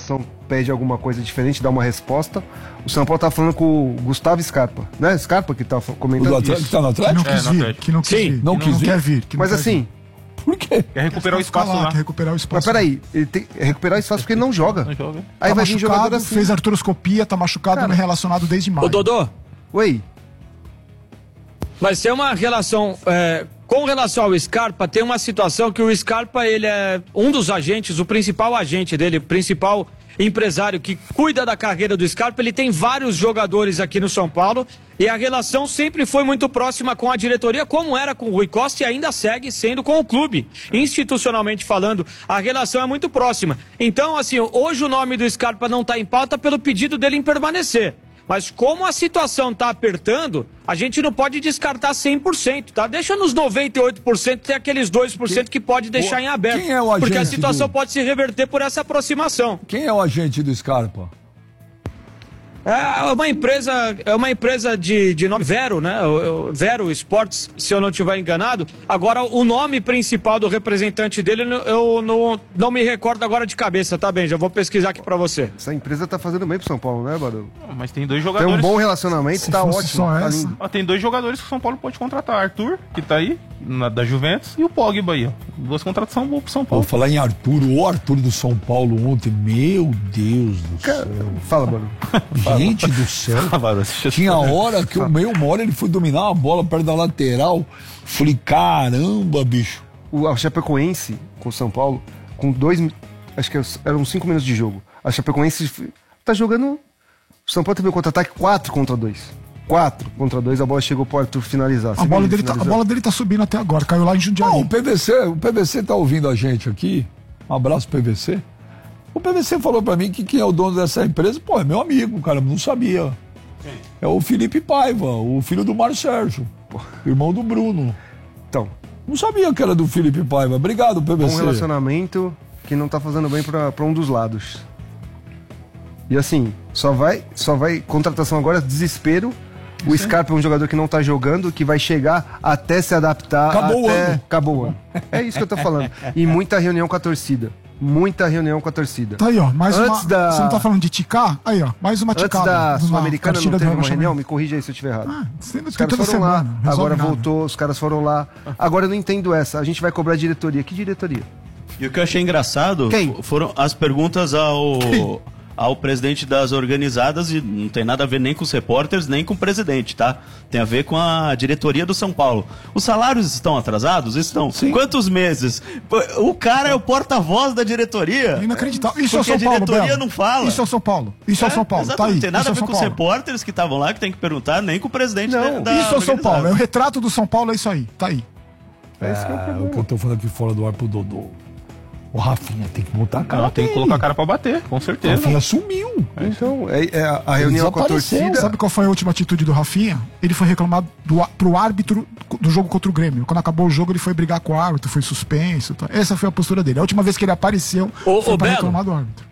situação pede alguma coisa diferente, dá uma resposta. O São Paulo tá falando com o Gustavo Scarpa, né? Scarpa que tá comentando. O Atlético tá no Atlético? Que não quis vir. Não quer vir. Mas assim... Por quê? Quer recuperar o espaço lá. Quer recuperar o espaço. Mas peraí, ele tem que recuperar o espaço porque ele não joga. Não joga. Aí Tá vai vir jogador machucado, assim. fez artroscopia, tá machucado, não é relacionado desde maio. Ô, Dodô, Oi. mas tem uma relação... com relação ao Scarpa, tem uma situação que o Scarpa, ele é um dos agentes, o principal agente dele, o principal empresário que cuida da carreira do Scarpa. Ele tem vários jogadores aqui no São Paulo e a relação sempre foi muito próxima com a diretoria, como era com o Rui Costa e ainda segue sendo com o clube. Institucionalmente falando, a relação é muito próxima. Então, assim, hoje o nome do Scarpa não está em pauta pelo pedido dele em permanecer. Mas como a situação está apertando, a gente não pode descartar 100%, tá? Deixa nos 98%, tem aqueles 2% que pode deixar em aberto. Quem é o agente porque a situação pode se reverter por essa aproximação. Quem é o agente do Scarpa? É uma empresa de nome Vero, né? Vero Sports, se eu não estiver enganado. Agora, o nome principal do representante dele, eu não me recordo agora de cabeça, tá bem? Já vou pesquisar aqui pra você. Essa empresa tá fazendo bem pro São Paulo, né, Barão? Mas tem 2 Tem jogadores. um bom relacionamento, tá ótimo. só Tá essa. lindo. Tem 2 jogadores que o São Paulo pode contratar. Arthur, que tá aí, da Juventus, e o Pogba aí, ó. 2 contratações boas pro São Vou Paulo. falar em Arthur, o Arthur do São Paulo ontem, meu Deus do céu. Fala, Barão. Gente do céu. Varose. Tinha hora que uma hora ele foi dominar a bola perto da lateral. Falei, caramba, bicho. A Chapecoense com o São Paulo, com 2, acho que eram 5 minutos de jogo. A Chapecoense tá jogando. O São Paulo teve um contra-ataque 4 contra 2. 4 contra 2, a bola chegou pro Arthur finalizar. A bola dele tá subindo até agora, caiu lá em Jundiaí. O PVC tá ouvindo a gente aqui. Um abraço, PVC. O PVC falou pra mim que quem é o dono dessa empresa, pô, é meu amigo, cara, não sabia. É o Felipe Paiva, o filho do Mário Sérgio, irmão do Bruno. Então, Não sabia que era do Felipe Paiva. Obrigado, PVC. um relacionamento que não tá fazendo bem pra um dos lados. E assim, só vai contratação agora, desespero. O Scarpa é um jogador que não tá jogando, que vai chegar até se adaptar. Acabou o ano. Acabou o ano. É isso que eu tô falando. E muita reunião com a torcida. Muita reunião com a torcida. Tá aí, ó. Mais Antes uma. da- Você não tá falando de ticar? Aí, ó. Mais uma Antes ticada. da numa Sul-Americana não cartilha teve do uma reunião? rebaixamento. Me corrija aí se eu estiver errado. Sendo Os que caras toda foram semana. lá, resolve agora nada. voltou, os caras foram lá. Agora eu não entendo essa. A gente vai cobrar diretoria. Que diretoria? E o que eu achei engraçado Quem? foram as perguntas ao presidente das organizadas, e não tem nada a ver nem com os repórteres, nem com o presidente, tá? Tem a ver com a diretoria do São Paulo. Os salários estão atrasados? Estão. Sim. Quantos meses? O cara é o porta-voz da diretoria. É inacreditável. Isso é o Porque São a Paulo, diretoria Belo. não fala. Isso é o São Paulo. Isso é o São Paulo. Tá Exatamente, aí. não tem nada Isso a é ver o com São os Paulo. repórteres que estavam lá, que tem que perguntar, nem com o presidente Não, da Isso é o São Paulo. É o organizada. retrato do São Paulo, é isso aí. Tá aí. O que eu tô falando aqui fora do ar pro Dodô. O Rafinha tem que botar a cara. Não, tem que dele. colocar a cara pra bater, com O certeza. Rafinha sumiu. Então, a reunião com a desapareceu. torcida. Sabe qual foi a última atitude do Rafinha? Ele foi reclamar pro árbitro do jogo contra o Grêmio. Quando acabou o jogo, ele foi brigar com o árbitro, foi suspenso. Tá? Essa foi a postura dele. A última vez que ele apareceu Ô, foi pra Belo. reclamar do árbitro.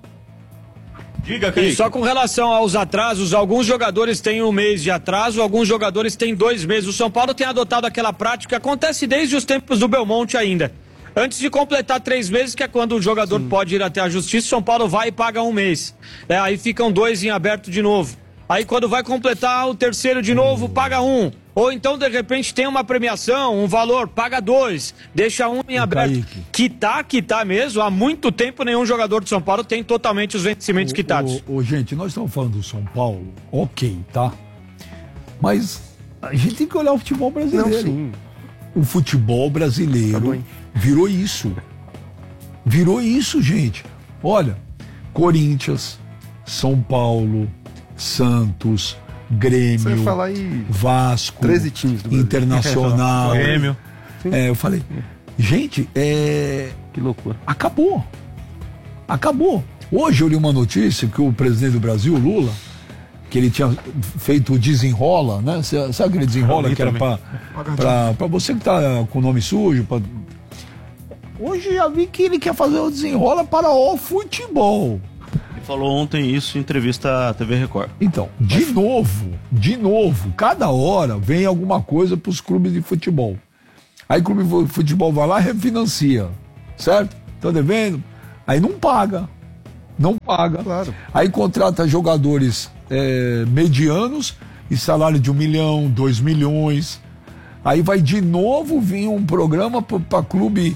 Diga, E Kaique. só com relação aos atrasos, alguns jogadores têm 1 mês de atraso, alguns jogadores têm 2 meses. O São Paulo tem adotado aquela prática que acontece desde os tempos do Belmonte ainda. Antes de completar 3 meses, que é quando o jogador pode ir até a justiça, o São Paulo vai e paga 1 mês. Aí ficam 2 em aberto de novo. Aí quando vai completar o terceiro de novo, paga 1. Ou então, de repente, tem uma premiação, um valor, paga 2, deixa 1 em aberto. Kaique. Quitar mesmo, há muito tempo nenhum jogador de São Paulo tem totalmente os vencimentos quitados. Gente, nós estamos falando do São Paulo, ok, tá? Mas a gente tem que olhar o futebol brasileiro. Não, sim. O futebol brasileiro Tá bom, hein? virou isso. Virou isso, gente. Olha, Corinthians, São Paulo, Santos, Grêmio, Você vai falar aí. Vasco, 13 times do Brasil. Internacional. Grêmio. Eu falei, gente, Que loucura. acabou. Acabou. Hoje eu li uma notícia que o presidente do Brasil, Lula, que ele tinha feito o desenrola, né? Sabe aquele desenrola Eu li que era também. pra você que tá com o nome sujo? Hoje já vi que ele quer fazer o desenrola para o futebol. Ele falou ontem isso em entrevista à TV Record. Então, de novo, cada hora vem alguma coisa pros clubes de futebol. Aí o clube de futebol vai lá e refinancia, certo? Tá devendo? Aí não paga. Não paga. Claro. Aí contrata jogadores medianos e salário de 1 milhão, 2 milhões. Aí vai de novo vir um programa para clube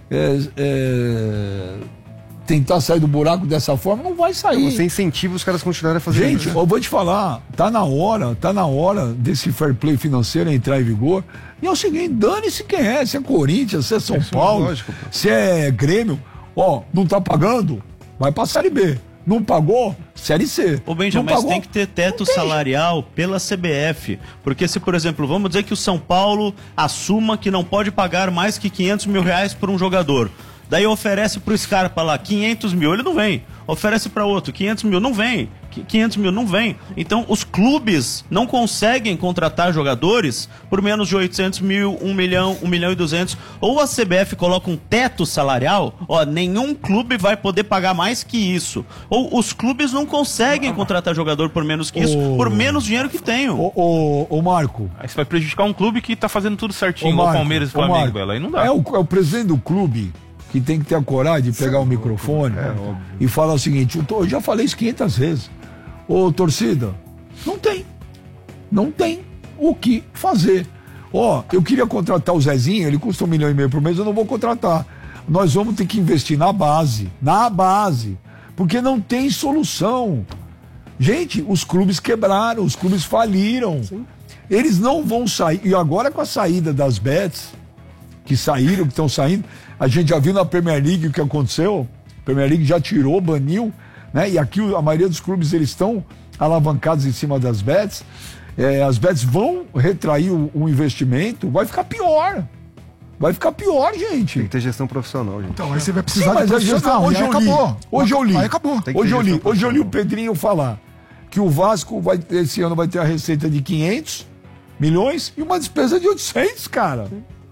tentar sair do buraco dessa forma. Não vai sair. Você incentiva os caras a continuarem a fazer Gente, isso. eu vou te falar, tá na hora desse fair play financeiro entrar em vigor. E é o seguinte, dane-se quem é, se é Corinthians, se é São Paulo, lógico, pô. se é Grêmio. Ó, não tá pagando? Vai pra Série B. Não pagou? Série C. Ô Benjamin, Não mas pagou? tem que ter teto salarial pela CBF. Porque se, por exemplo, vamos dizer que o São Paulo assuma que não pode pagar mais que 500 mil reais por um jogador. Daí oferece pro Scarpa lá 500 mil, ele não vem. Oferece para outro 500 mil, não vem. 500 mil, não vem. Então os clubes não conseguem contratar jogadores por menos de 800 mil, 1 milhão, 1 milhão e 200. Ou a CBF coloca um teto salarial, ó, nenhum clube vai poder pagar mais que isso. Ou os clubes não conseguem contratar jogador por menos que isso, por menos dinheiro que tenham. Ô, Marco. Aí você vai prejudicar um clube que tá fazendo tudo certinho, Ô, igual o Marco, Palmeiras e ô, Flamengo, Marco, Bela. Aí não dá. É o presidente do clube que tem que ter a coragem de pegar o microfone e falar o seguinte, eu já falei isso 500 vezes. Ô, torcida, não tem o que fazer. Ó, eu queria contratar o Zezinho, ele custa 1,5 milhão por mês, eu não vou contratar. Nós vamos ter que investir na base, porque não tem solução. Gente, os clubes quebraram, os clubes faliram. Sim. Eles não vão sair, e agora com a saída das bets, que estão saindo, a gente já viu na Premier League o que aconteceu, a Premier League já tirou, baniu, né? E aqui a maioria dos clubes eles estão alavancados em cima das bets, as bets vão retrair o investimento, vai ficar pior, gente. Tem que ter gestão profissional, gente. Então, aí você vai precisar Sim, de profissional. hoje eu li o Pedrinho falar que o Vasco esse ano vai ter a receita de 500 milhões e uma despesa de 800, cara.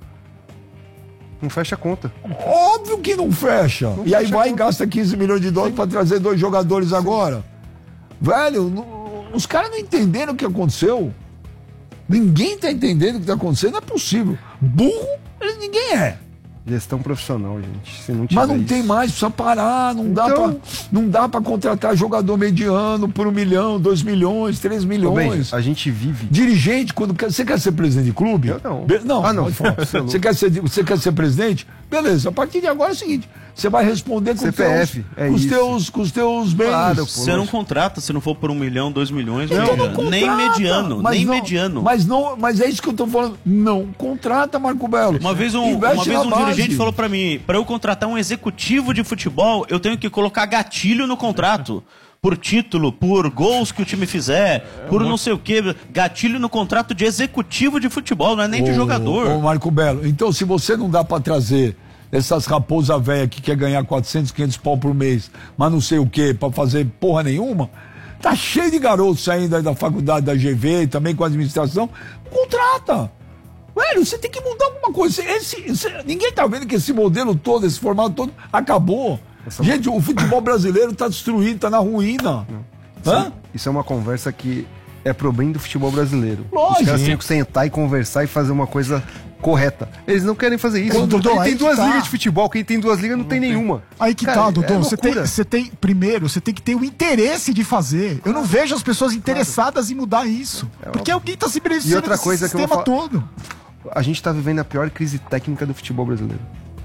Não fecha a conta. Óbvio que não fecha. E aí vai e gasta 15 milhões de dólares para trazer 2 jogadores agora. Velho, os caras não entenderam o que aconteceu. Ninguém tá entendendo o que tá acontecendo, não é possível. Burro, ninguém é. Gestão profissional, gente. Se não tiver Mas não isso... tem mais, precisa parar. Não dá pra contratar jogador mediano por 1 milhão, 2 milhões, 3 milhões. Bem, a gente vive. Dirigente, você quer ser presidente de clube? Eu não. Não. Pode falar. Você quer ser presidente? Beleza, a partir de agora é o seguinte: você vai responder com CPF, com os teus bens. Claro, Você não contrata se não for por 1 milhão, 2 milhões, Então não contrata, nem mediano. Mas é isso que eu tô falando. Não contrata, Marco Belo. Uma vez um dirigente falou pra mim, pra eu contratar um executivo de futebol, eu tenho que colocar gatilho no contrato. Por título, por gols que o time fizer, por não sei o que, gatilho no contrato de executivo de futebol, não é nem de jogador. Ô, Marco Belo, então se você não dá pra trazer essas raposas velhas que quer ganhar 400, 500 pau por mês, mas não sei o que, pra fazer porra nenhuma, tá cheio de garotos saindo aí da faculdade da GV, também com a administração, contrata. Velho, você tem que mudar alguma coisa. Ninguém tá vendo que esse modelo todo, esse formato todo, acabou. Gente, o futebol brasileiro tá destruído, tá na ruína. Isso é uma conversa que é pro bem do futebol brasileiro. Lógico. Os caras têm que sentar e conversar e fazer uma coisa correta. Eles não querem fazer isso. Dodô, Quem tem aí duas tá. ligas de futebol, quem tem 2 ligas não tem nenhuma. Aí que Cara, tá, Dodô. é Você tem que ter o interesse de fazer. Eu não vejo as pessoas interessadas em mudar isso. Porque alguém tá se beneficiando E outra coisa desse que eu vou sistema todo. A gente tá vivendo a pior crise técnica do futebol brasileiro.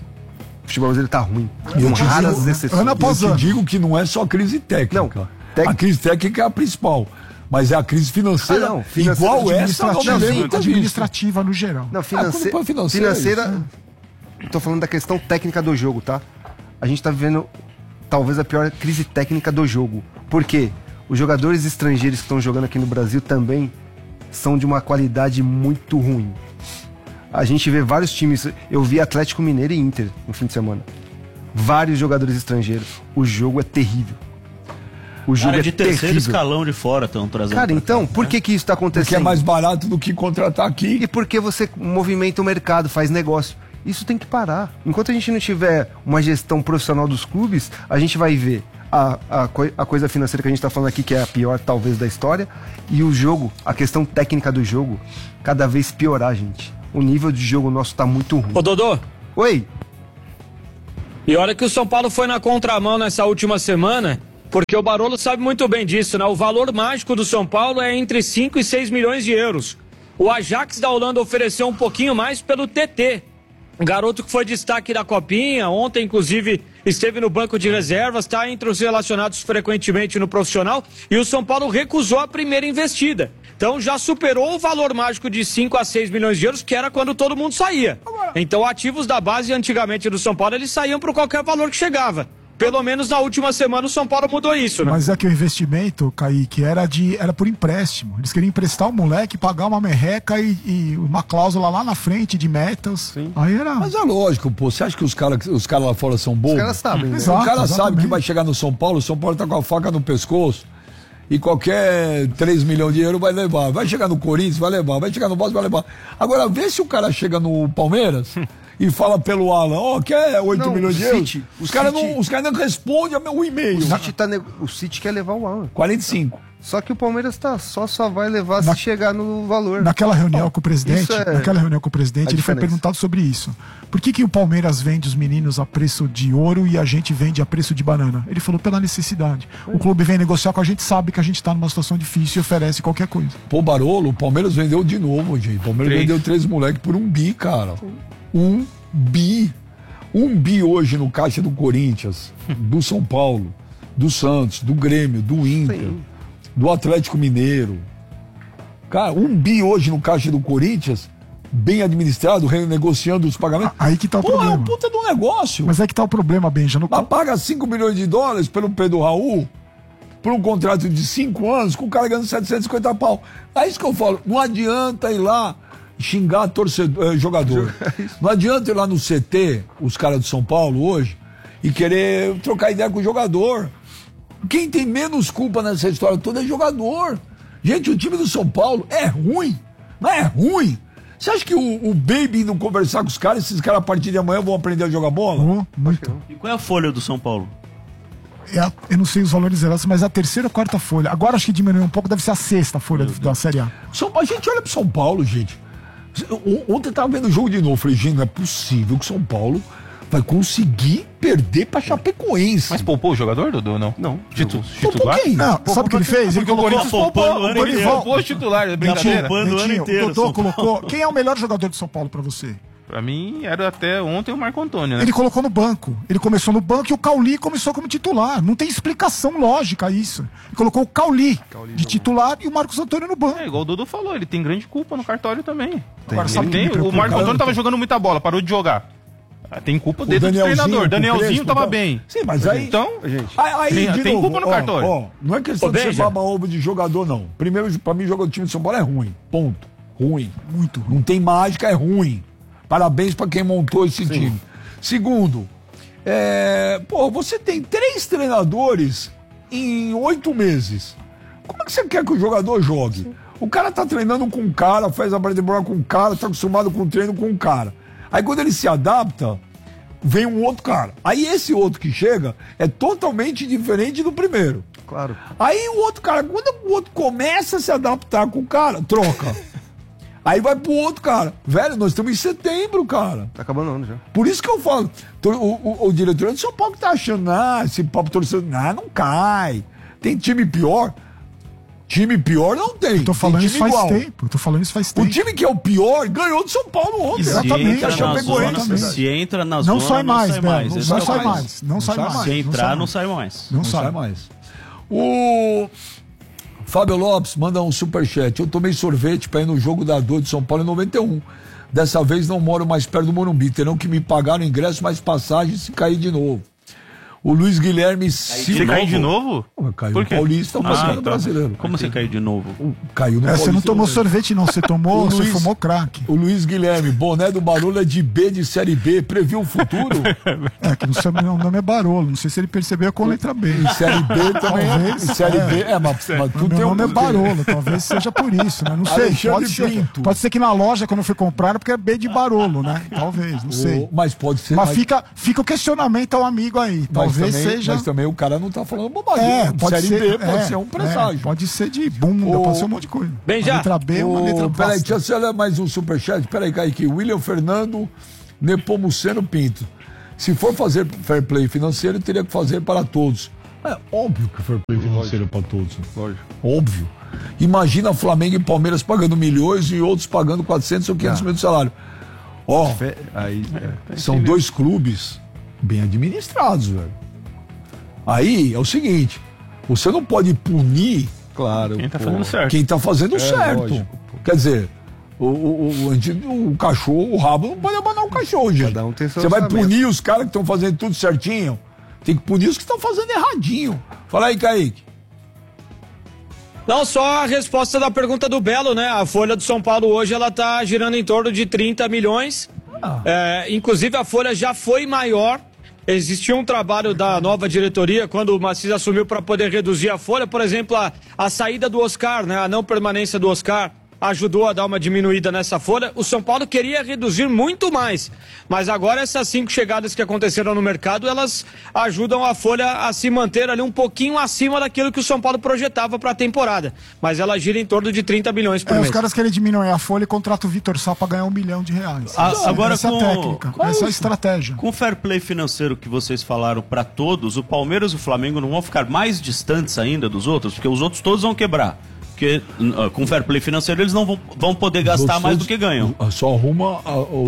O futebol brasileiro tá ruim. Eu Com te raras digo, exceções. ano após Eu ano. te digo que não é só crise técnica. A crise técnica é a principal. Mas é a crise financeira, igual essa, administrativa no geral. Não, financeira. Financeira. Tô falando da questão técnica do jogo, tá? A gente tá vivendo talvez a pior crise técnica do jogo. Por quê? Os jogadores estrangeiros que estão jogando aqui no Brasil também são de uma qualidade muito ruim. A gente vê vários times. Eu vi Atlético Mineiro e Inter no fim de semana. Vários jogadores estrangeiros. O jogo é terrível. O jogo Cara, de é terceiro terrível. escalão de fora estão trazendo. Cara, então, por que isso tá acontecendo? Porque é mais barato do que contratar aqui. E porque você movimenta o mercado, faz negócio. Isso tem que parar. Enquanto a gente não tiver uma gestão profissional dos clubes, a gente vai ver a coisa financeira que a gente tá falando aqui, que é a pior talvez da história, e o jogo, a questão técnica do jogo, cada vez piorar, gente. O nível de jogo nosso tá muito ruim. Ô, Dodô. Oi. E olha que o São Paulo foi na contramão nessa última semana Porque o Barolo sabe muito bem disso, né? O valor mágico do São Paulo é entre 5 e 6 milhões de euros. O Ajax da Holanda ofereceu um pouquinho mais pelo TT. Um garoto que foi destaque da Copinha, ontem inclusive esteve no banco de reservas, está entre os relacionados frequentemente no profissional, e o São Paulo recusou a primeira investida. Então já superou o valor mágico de 5 a 6 milhões de euros, que era quando todo mundo saía. Então ativos da base antigamente do São Paulo, eles saíam por qualquer valor que chegava. Pelo menos na última semana o São Paulo mudou isso, né? Mas é que o investimento, Kaique, era por empréstimo. Eles queriam emprestar o moleque, pagar uma merreca e uma cláusula lá na frente de metas. Sim. Aí era... Mas é lógico, pô. Você acha que os caras lá fora são bobos? Os caras sabem, né? Exato. O cara sabe exatamente. que vai chegar no São Paulo, o São Paulo tá com a faca no pescoço e qualquer 3 milhões de euros vai levar. Vai chegar no Corinthians, vai levar. Vai chegar no Vasco, vai levar. Agora, vê se o cara chega no Palmeiras e fala pelo Alan, quer 8 Não, milhões de o euros? City- Os o caras City- não respondem o e-mail. O City quer levar o Alan. 45. Só que o Palmeiras só vai levar se chegar no valor. Naquela reunião com o presidente, isso é ele foi diferença. perguntado sobre isso. Por que o Palmeiras vende os meninos a preço de ouro e a gente vende a preço de banana? Ele falou pela necessidade. O clube vem negociar com a gente, sabe que a gente tá numa situação difícil e oferece qualquer coisa. Pô, Barolo, o Palmeiras vendeu de novo, gente. O Palmeiras vendeu 3 moleques por 1 bi, cara. 1 bi. 1 bi hoje no caixa do Corinthians, do São Paulo, do Santos, do Grêmio, do Inter, Sim. do Atlético Mineiro. Cara, 1 bi hoje no caixa do Corinthians, bem administrado, renegociando os pagamentos. Aí que tá o Pô, é problema. um puta de um negócio. Mas é que tá o problema, Benja. No... Mas paga 5 milhões de dólares pelo Pedro Raul, por um contrato de 5 anos, com o cara ganhando 750 pau. É isso que eu falo. Não adianta ir lá xingar jogador. Não adianta ir lá no CT, os caras do São Paulo hoje, e querer trocar ideia com o jogador. Quem tem menos culpa nessa história toda é jogador. Gente, o time do São Paulo é ruim. Não é ruim. Você acha que o Baby não conversar com os caras, esses caras a partir de amanhã vão aprender a jogar bola? Muito. E qual é a folha do São Paulo? Eu não sei os valores exatos, mas é a terceira ou quarta folha. Agora acho que diminuiu um pouco, deve ser a sexta folha da Série A. A gente olha pro São Paulo, gente. Ontem eu tava vendo o jogo de novo. Falei, gente, não é possível que o São Paulo vai conseguir perder pra Chapecoense. Mas poupou o jogador, Dudu? Não. Não. Titular? quem? Não, sabe o que ele fez? Ele Porque o Corinthians poupando o ano Corinthians inteiro. poupou o titular, é brincadeira. poupando o ano Netinho, inteiro. o Dodô São Paulo. colocou. Quem é o melhor jogador de São Paulo pra você? Pra mim, era até ontem o Marco Antônio, né? Ele colocou no banco. Ele começou no banco e o Cauli começou como titular. Não tem explicação lógica isso. Ele colocou o Cauli de titular e o Marcos Antônio no banco. É, igual o Dudu falou, ele tem grande culpa no cartório também. Agora, sabe o que Tem, me preocupa? o Marco Antônio Cara, tava jogando muita bola, parou de jogar. Ah, tem culpa dele do Danielzinho, treinador. com o Danielzinho Crespo, tava então. bem. Sim, mas aí... Então, Aí, de tem novo, culpa no cartório. Não é questão Ô, de ser Benja. baba-ovo de jogador, não. Primeiro, pra mim, o time de São Paulo é ruim. Ponto. Ruim. Muito ruim. Não tem mágica, é ruim. Parabéns pra quem montou esse time. Segundo, você tem 3 treinadores em 8 meses. Como é que você quer que o jogador jogue? O cara tá treinando com um cara, faz a pré-temporada com um cara, tá acostumado com o treino com um cara. Aí quando ele se adapta, vem um outro cara. Aí esse outro que chega é totalmente diferente do primeiro. Claro. Aí o outro cara, quando o outro começa a se adaptar com o cara, troca. Aí vai pro outro cara. Velho, nós estamos em setembro, cara. Tá acabando o ano já. Por isso que eu falo. O diretor do São Paulo que tá achando, esse papo torcedor, não cai. Tem time pior. Time pior não tem. Tô falando tem isso time faz igual. tempo. Tô falando isso faz O tempo. time que é o pior ganhou do São Paulo ontem. Exatamente. A Chapecoense. Exatamente. Se entra na Não zona, sai mais, não sai Bel. mais. Não Exatamente. sai mais. Não sai mais. Se entrar, sai não sai mais. Não Não sai sai. mais. O Fábio Lopes manda um superchat. Eu tomei sorvete para ir no jogo da dor de São Paulo em 91. Dessa vez não moro mais perto do Morumbi. Terão que me pagar o ingresso mais passagem se cair de novo. O Luiz Guilherme Você caiu de novo? Caiu Por no quê? Paulista, mas caiu no tá. brasileiro. Como você caiu de novo? Caiu no Você Paulista. não tomou sorvete, não. Você tomou, O você Luiz- fumou crack. O Luiz Guilherme, boné do Barulho é de B de Série B. Previu o futuro? É, que o nome é Barolo. Não sei se ele percebeu com a letra B. Em Série B também. Talvez, Em Série B. Mas tu tem Meu um nome é Barolo, talvez seja por isso, né? Não sei. Alexandre Pinto. Pode ser que na loja, quando eu fui comprar, porque é B de Barolo, né? Talvez, não sei. Mas pode ser. Mas fica o questionamento ao amigo aí. Talvez seja. Mas também o cara não tá falando bobagem. Pode Série ser, B pode ser um presságio. pode ser de bunda, pode ser um monte de coisa. Bem, Uma já. letra B, uma letra Peraí, basta. deixa eu ler mais um superchat. Peraí, Kaique. William Fernando Nepomuceno Pinto. Se for fazer fair play financeiro, teria que fazer para todos. É óbvio que o fair play financeiro é pra todos. Né? Lógico. Óbvio. Imagina Flamengo e Palmeiras pagando milhões e outros pagando 400 ou 500 mil de salário. Ó, são dois clubes bem administrados, velho. Aí é o seguinte, você não pode punir, claro, Quem tá fazendo certo. quem tá fazendo certo. lógico, Quer dizer, o cachorro, o rabo não pode abanar o cachorro, gente. Cada um tem seu Você vai orçamento. punir os caras que estão fazendo tudo certinho. Tem que punir os que estão fazendo erradinho. Fala aí, Kaique. Não, só a resposta da pergunta do Belo, né? A Folha do São Paulo hoje, ela tá girando em torno de 30 milhões. Inclusive, a Folha já foi maior. Existia um trabalho da nova diretoria, quando o Maciel assumiu, para poder reduzir a folha. Por exemplo, a saída do Oscar, né? A não permanência do Oscar ajudou a dar uma diminuída nessa folha. O São Paulo queria reduzir muito mais, mas agora essas 5 chegadas que aconteceram no mercado, elas ajudam a folha a se manter ali um pouquinho acima daquilo que o São Paulo projetava para a temporada, mas ela gira em torno de 30 milhões por mês. Os caras querem diminuir a folha e contratam o Vitor Sá para ganhar R$1 milhão. Agora essa é com- a técnica, essa é a estratégia. Com o fair play financeiro que vocês falaram pra todos, o Palmeiras e o Flamengo não vão ficar mais distantes ainda dos outros, porque os outros todos vão quebrar. Porque com fair play financeiro eles não vão poder gastar mais do que ganham. Só arruma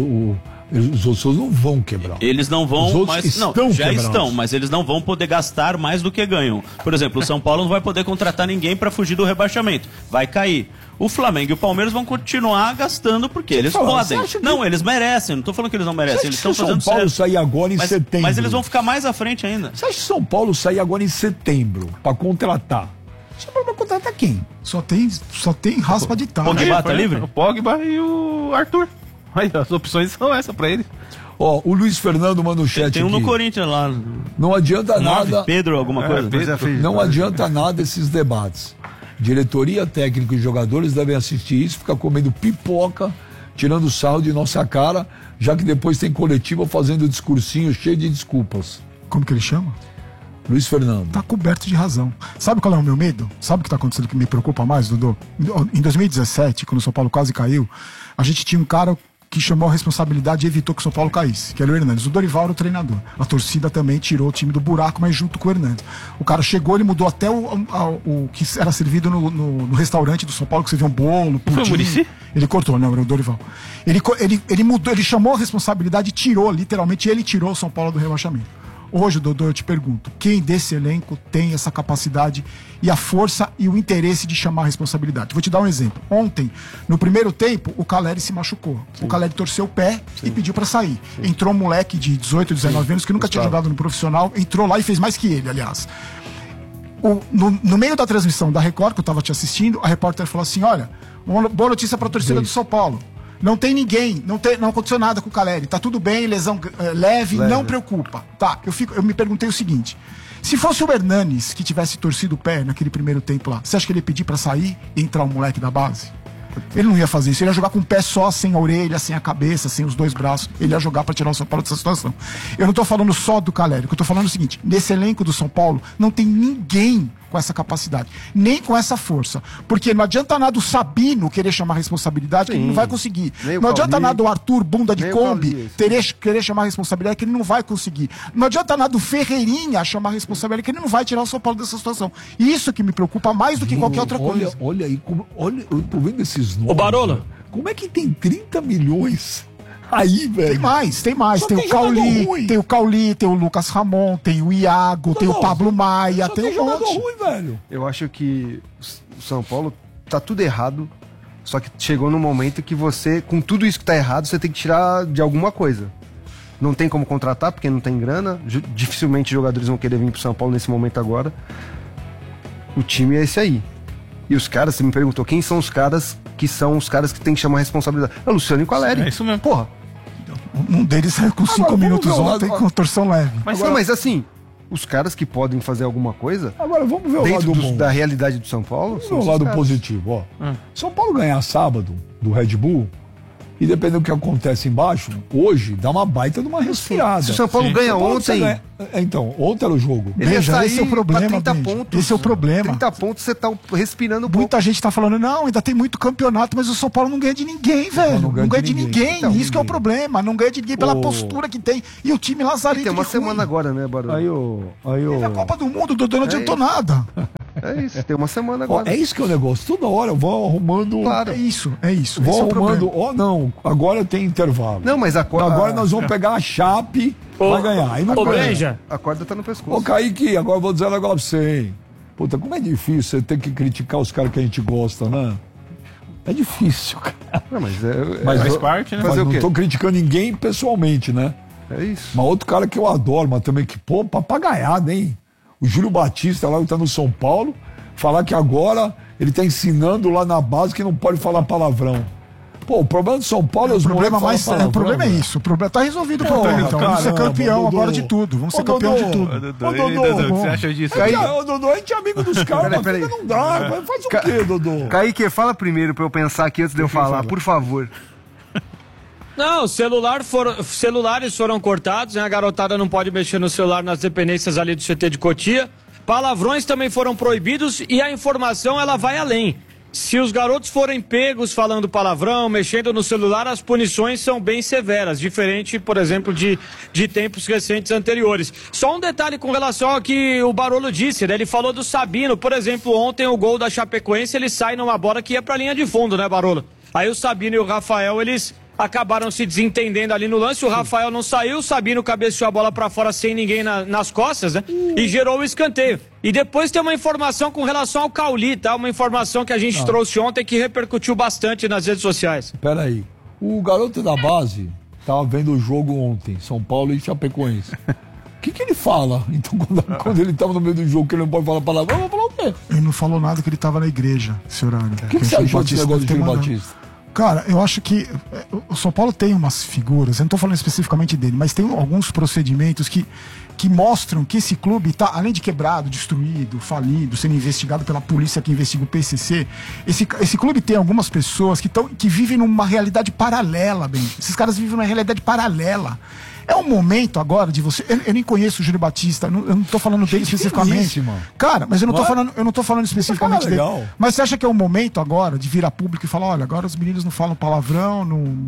os outros não vão quebrar. Eles não Os vão, outros mas estão não, já quebrados. estão, mas eles não vão poder gastar mais do que ganham. Por exemplo, o São Paulo não vai poder contratar ninguém pra fugir do rebaixamento. Vai cair. O Flamengo e o Palmeiras vão continuar gastando porque eles fala, podem. você acha que- Não, eles merecem. Não tô falando que eles não merecem. Eles Você acha estão que o São fazendo Paulo certo. sair agora em setembro? Mas eles vão ficar mais à frente ainda. Você acha que São Paulo sair agora em setembro pra contratar? São Paulo vai contratar quem? Só tem raspa de tal. Pogba tá livre? O Pogba e o Arthur. Aí, as opções são essas pra ele. Ó, o Luiz Fernando manda um chat Tem um aqui. no Corinthians lá. Não adianta 9, nada. Pedro, alguma coisa. Não adianta nada esses debates. Diretoria, técnico e jogadores devem assistir isso, ficar comendo pipoca, tirando sarro de nossa cara, já que depois tem coletiva fazendo discursinho cheio de desculpas. Como que ele chama? Luiz Fernando. Tá coberto de razão. Sabe qual é o meu medo? Sabe o que tá acontecendo que me preocupa mais, Dudu? Em 2017, quando o São Paulo quase caiu, a gente tinha um cara que chamou a responsabilidade e evitou que o São Paulo caísse, que era o Hernandes. O Dorival era o treinador. A torcida também tirou o time do buraco, mas junto com o Hernandes. O cara chegou, ele mudou até o que era servido no restaurante do São Paulo, que você vê um bolo, pudim. Foi o Muricy? Ele cortou, não, era o Dorival. Ele mudou, ele chamou a responsabilidade e tirou, literalmente, ele tirou o São Paulo do rebaixamento. Hoje, Dodô, eu te pergunto, quem desse elenco tem essa capacidade e a força e o interesse de chamar a responsabilidade? Vou te dar um exemplo. Ontem, no primeiro tempo, o Caleri se machucou. Sim. O Caleri torceu o pé e pediu pra sair. Sim. Entrou um moleque de 18, 19 anos que nunca tinha jogado no profissional, entrou lá e fez mais que ele, aliás. No meio da transmissão da Record, que eu tava te assistindo, a repórter falou assim, olha, uma boa notícia pra torcida do São Paulo. Não tem ninguém, não aconteceu nada com o Caleri, tá tudo bem, lesão leve, não preocupa. Tá, eu me perguntei o seguinte, se fosse o Hernanes que tivesse torcido o pé naquele primeiro tempo lá, você acha que ele ia pedir pra sair e entrar um moleque da base? Ele não ia fazer isso, ele ia jogar com o pé só, sem a orelha, sem a cabeça, sem os dois braços, ele ia jogar pra tirar o São Paulo dessa situação. Eu não tô falando só do Caleri, o que eu tô falando é o seguinte, nesse elenco do São Paulo, não tem ninguém com essa capacidade, nem com essa força, porque não adianta nada o Sabino querer chamar a responsabilidade, que ele não vai conseguir. Não adianta nada o Arthur, bunda de Kombi, querer chamar a responsabilidade, que ele não vai conseguir. Não adianta nada o Ferreirinha chamar a responsabilidade, que ele não vai tirar o São Paulo dessa situação. Isso que me preocupa mais do que qualquer outra coisa. Olha aí, eu tô vendo esses nomes. Ô, Barolo. Como é que tem 30 milhões aí, velho? Tem mais. Só Tem tem o Cauli, ruim. tem o Cauli, tem o Lucas Ramon, tem o Iago, tem o Pablo Maia, Só tem um jogador monte. ruim, velho. Eu acho que o São Paulo tá tudo errado, só que chegou num momento que você, com tudo isso que tá errado, você tem que tirar de alguma coisa. Não tem como contratar, porque não tem grana, dificilmente jogadores vão querer vir pro São Paulo nesse momento agora. O time é esse aí. E os caras, você me perguntou, quem são os caras que tem que chamar a responsabilidade? É o Luciano e o Caleri. É isso mesmo. Porra. Um deles saiu com 5 vamos minutos ver o ontem lado- com torção leve. Mas assim, os caras que podem fazer alguma coisa, Agora vamos ver o dentro lado bom. da realidade do São Paulo, Vamos ver são o esses lado caras. positivo, ó. São Paulo ganhar sábado do Red Bull E dependendo do que acontece embaixo, hoje dá uma baita de uma respirada. Se o São Paulo ganha ontem... Então, ontem era o jogo. Ele ia sair esse é o problema, 30 Benja. pontos. Esse é o problema. 30 pontos, você tá respirando um pouco. Muita gente tá falando, não, ainda tem muito campeonato, mas o São Paulo não ganha de ninguém, velho. Não ganha de ninguém. Então, Isso que é o problema. Não ganha de ninguém pela postura que tem. E o time lazarento. Tem uma de semana ruim. agora, né, Barulho? Teve a Copa do Mundo, o Dodô não adiantou nada. É isso, tem uma semana Ó, agora. é isso que é o negócio. Toda hora vão arrumando. Claro. É isso. Vão Esse é o arrumando. problema. Não, agora tem intervalo. Não, mas Agora nós vamos pegar a Chape, vai ganhar. Aí não Ô, ganha. Benja, a corda tá no Ô, pescoço. Kaique, agora eu vou dizer um negócio pra você, hein? Puta, como é difícil você ter que criticar os caras que a gente gosta, né? É difícil, cara. Não, mas Mas Faz eu- parte, né? Mas Fazer o não quê? tô criticando ninguém pessoalmente, né? é isso. Mas outro cara que eu adoro, mas também que, pô, papagaiada, hein? O Júlio Batista, lá que tá no São Paulo, falar que agora ele tá ensinando lá na base que não pode falar palavrão. Pô, o problema do São Paulo é os O problema, moleques falar o problema é velho. isso. O problema tá resolvido o Porra, problema. Então, vamos ser caramba, campeão Dodô. agora de tudo. Vamos ser Ô, campeão Dodô. de tudo. Ô, Dodô, Dodô, o que você acha disso? É, ô, Dodô, a gente é amigo dos caras, mas Peraí. não dá. Mas faz o quê, Dodô? Kaique, fala primeiro pra eu pensar aqui antes de eu falar, por favor. não, celulares foram cortados, né? A garotada não pode mexer no celular nas dependências ali do CT de Cotia. Palavrões também foram proibidos e a informação ela vai além. Se os garotos forem pegos falando palavrão, mexendo no celular, as punições são bem severas, diferente, por exemplo, de tempos recentes anteriores. Só um detalhe com relação ao que o Barolo disse, né? Ele falou do Sabino, por exemplo, ontem o gol da Chapecoense, ele sai numa bola que ia pra linha de fundo, né, Barolo? Aí o Sabino e o Rafael, eles acabaram se desentendendo ali no lance, o Rafael não saiu, o Sabino cabeceou a bola pra fora sem ninguém nas costas, né? E gerou o escanteio. E depois tem uma informação com relação ao Cauli, tá? Uma informação que a gente trouxe ontem que repercutiu bastante nas redes sociais. Pera aí. O garoto da base tava vendo o jogo ontem, São Paulo e Chapecoense. O que ele fala? Então, quando ele tava no meio do jogo, que ele não pode falar palavrão, vai falar o quê? Ele não falou nada que ele tava na igreja, esse horário. O que você achou desse negócio do Júlio Batista? Cara, eu acho que o São Paulo tem umas figuras, eu não tô falando especificamente dele, mas tem alguns procedimentos que mostram que esse clube tá, além de quebrado, destruído, falido, sendo investigado pela polícia que investiga o PCC, esse clube tem algumas pessoas que vivem numa realidade paralela, bem. Esses caras vivem numa realidade paralela. É um momento agora de você. Eu nem conheço o Júlio Batista, eu não tô falando dele especificamente. Cara, mas eu não tô falando especificamente dele. Legal. Mas você acha que é o momento agora de vir a público e falar, olha, agora os meninos não falam palavrão,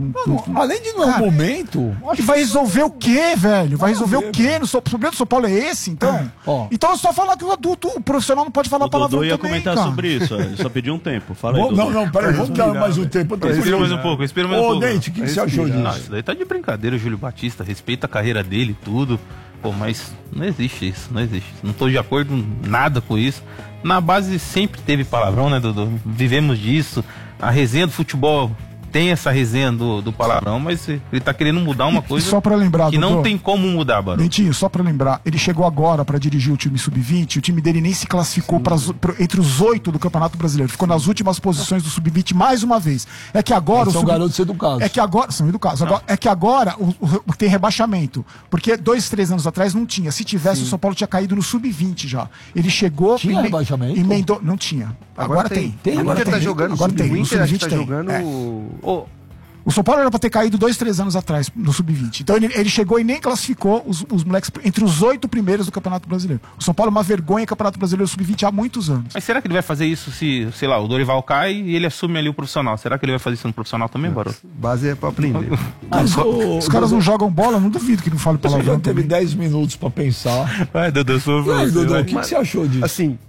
Além de não é um momento. E vai resolver o quê, velho? Vai resolver o quê? O problema do São Paulo é esse, então? Então é só falar que o adulto, o profissional não pode falar O palavrão Dodô ia também, comentar cara. sobre isso. Ele só pediu um tempo. Fala aí, Dodô. Não, peraí, vamos dar mais um tempo. Espera mais um pouco, espera mais um pouco. Ô, Dente, o que você achou Não, disso? isso daí tá de brincadeira, o Júlio Batista, respeita a carreira dele e tudo. Pô, mas não existe isso, não existe. Não tô de acordo nada com isso. Na base sempre teve palavrão, né, Dodô? Vivemos disso. A resenha do futebol tem essa resenha do palavrão, mas ele tá querendo mudar uma coisa só pra lembrar, que não Dodô, tem como mudar, Barão. Dentinho, só pra lembrar, ele chegou agora pra dirigir o time sub-20, o time dele nem se classificou entre os 8 do Campeonato Brasileiro, ficou nas últimas posições do sub-20 mais uma vez. É que agora São garotos educados. É que agora, são educados. É que agora tem rebaixamento, porque 2, 3 anos atrás não tinha. Se tivesse, o São Paulo tinha caído no sub-20 já. Ele chegou... Tinha rebaixamento? Emendou, não tinha. Agora tem. O Agora Inter tá jogando, agora tem. o No Inter acho que sub-20 tá tem. jogando... É. O São Paulo era pra ter caído 2, 3 anos atrás no Sub-20. Então ele chegou e nem classificou os moleques entre os 8 primeiros do Campeonato Brasileiro. O São Paulo é uma vergonha em Campeonato Brasileiro Sub-20 há muitos anos. Mas será que ele vai fazer isso se, sei lá, o Dorival cai e ele assume ali o profissional? Será que ele vai fazer isso no profissional também, Barão? Base é pra aprender. Os caras não jogam bola, não duvido que não fale Você palavrão. já teve também. 10 minutos pra pensar. Vai, Dodô, E aí, Dodô, o que você achou disso? Assim,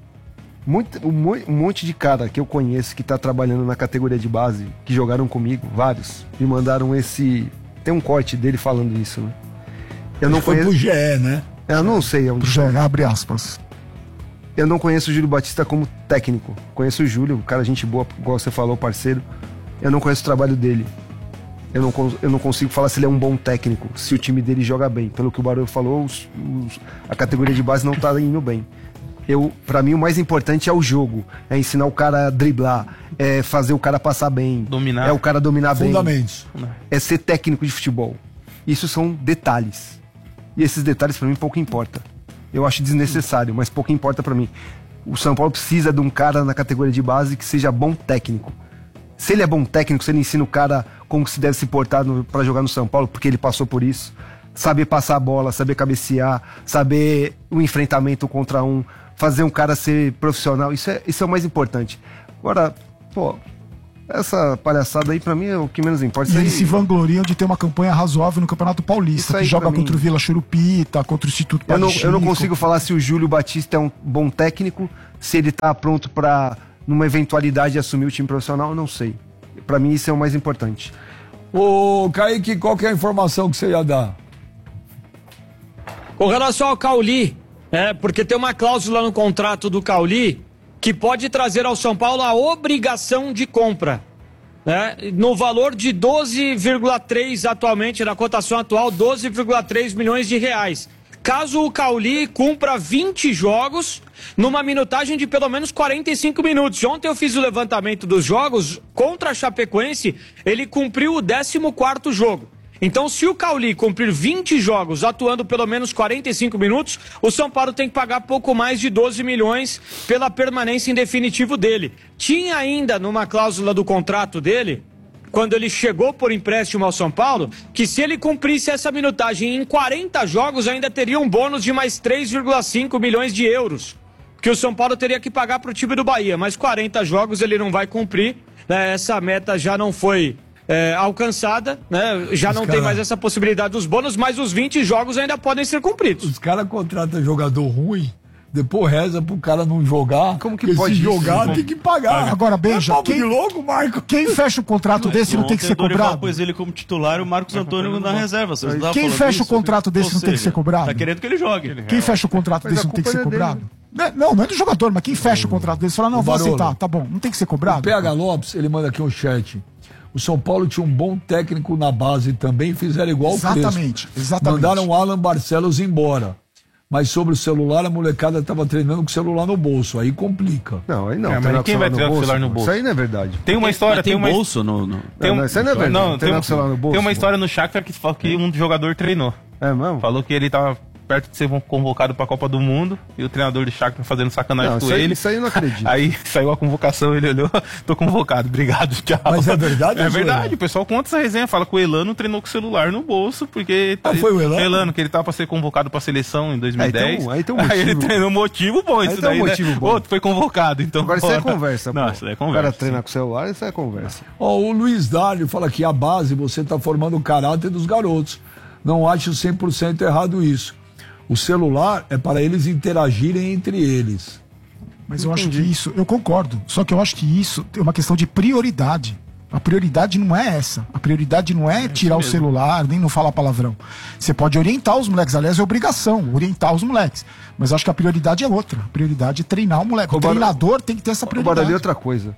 um monte de cara que eu conheço que tá trabalhando na categoria de base, que jogaram comigo, vários, me mandaram esse... Tem um corte dele falando isso, né? Eu não Foi pro conheço... GE, né? Eu não sei onde... Já abre aspas. Eu não conheço o Júlio Batista como técnico. Conheço o Júlio, um cara gente boa, igual você falou, parceiro. Eu não conheço o trabalho dele. Eu não consigo falar se ele é um bom técnico, se o time dele joga bem. Pelo que o Barulho falou, a categoria de base não tá indo bem. Pra mim, o mais importante é o jogo. É ensinar o cara a driblar, é fazer o cara passar bem. Dominar. É o cara dominar bem. Fundamentos. É ser técnico de futebol. Isso são detalhes. E esses detalhes pra mim pouco importa. Eu acho desnecessário, mas pouco importa pra mim. O São Paulo precisa de um cara na categoria de base que seja bom técnico. Se ele é bom técnico, se ele ensina o cara como se deve se portar pra jogar no São Paulo, porque ele passou por isso. Saber passar a bola, saber cabecear, saber o enfrentamento contra um, fazer um cara ser profissional, isso é o mais importante. Agora, pô, essa palhaçada aí pra mim é o que menos importa. E eles se vangloriam de ter uma campanha razoável no Campeonato Paulista, que joga contra o Vila Churupita, contra o Instituto Padre Chico. Eu não consigo falar se o Júlio Batista é um bom técnico, se ele tá pronto pra, numa eventualidade, assumir o time profissional, eu não sei. Pra mim isso é o mais importante. Ô, Kaique, qual que é a informação que você ia dar? Com relação ao Cauli, porque tem uma cláusula no contrato do Cauli que pode trazer ao São Paulo a obrigação de compra, né? No valor de 12,3 atualmente, na cotação atual, 12,3 milhões de reais. Caso o Cauli cumpra 20 jogos, numa minutagem de pelo menos 45 minutos. Ontem eu fiz o levantamento dos jogos, contra a Chapecoense, ele cumpriu o 14º jogo. Então, se o Cauli cumprir 20 jogos, atuando pelo menos 45 minutos, o São Paulo tem que pagar pouco mais de 12 milhões pela permanência em definitivo dele. Tinha ainda numa cláusula do contrato dele, quando ele chegou por empréstimo ao São Paulo, que se ele cumprisse essa minutagem em 40 jogos, ainda teria um bônus de mais 3,5 milhões de euros, que o São Paulo teria que pagar para o time do Bahia. Mas 40 jogos ele não vai cumprir, né? Essa meta já não foi alcançada, né? Já não tem mais essa possibilidade dos bônus, mas os 20 jogos ainda podem ser cumpridos. Os caras contratam jogador ruim, depois reza pro cara não jogar. Como que pode se jogar, isso? Tem que pagar. Agora, Benja, é de louco, Marco. Quem fecha o contrato desse não tem que ser cobrado? Pôs ele como titular e o Marcos Antônio na reserva. Quem fecha o contrato desse não tem que ser cobrado? Tá querendo que ele jogue. Quem fecha o contrato desse não tem que ser cobrado? Não é do jogador, mas quem fecha o contrato desse fala, não, vou aceitar, tá bom, não tem que ser cobrado? O PH Lopes, ele manda aqui um chat. O São Paulo tinha um bom técnico na base também, fizeram igual o Crespo. Exatamente. Mandaram o Alan Barcelos embora. Mas sobre o celular, a molecada estava treinando com o celular no bolso. Aí complica. Não, aí não. Mas quem vai treinar com o celular no bolso? Isso aí não é verdade. Tem uma história, tem uma bolso no... Isso aí não é verdade. Não, tem celular no bolso. Tem uma história no Shakhtar que um jogador treinou. É mesmo? Falou que ele tava perto de ser convocado pra Copa do Mundo e o treinador do Shakhtar fazendo sacanagem com ele. Isso aí eu não acredito. Aí saiu a convocação, ele olhou, tô convocado, obrigado, tchau. Mas é verdade? É verdade, o pessoal conta essa resenha, fala que o Elano treinou com o celular no bolso, porque... foi o Elano? Elano, que ele tava pra ser convocado pra seleção em 2010. Aí tem um motivo. Aí ele treinou um motivo bom, isso daí, né? Outro foi convocado, então... Agora isso é conversa, Não, pô. isso é O conversa. cara treina com o celular, isso é conversa. O Luiz Dário fala que a base, você está formando o caráter dos garotos. Não acho 100% errado isso. O celular é para eles interagirem entre eles. Mas eu acho que isso, eu concordo, só que eu acho que isso é uma questão de prioridade. A prioridade não é essa. A prioridade não é tirar o celular, nem não falar palavrão. Você pode orientar os moleques, aliás, é obrigação, orientar os moleques. Mas eu acho que a prioridade é outra. A prioridade é treinar o moleque. O treinador tem que ter essa prioridade. Agora, outra coisa.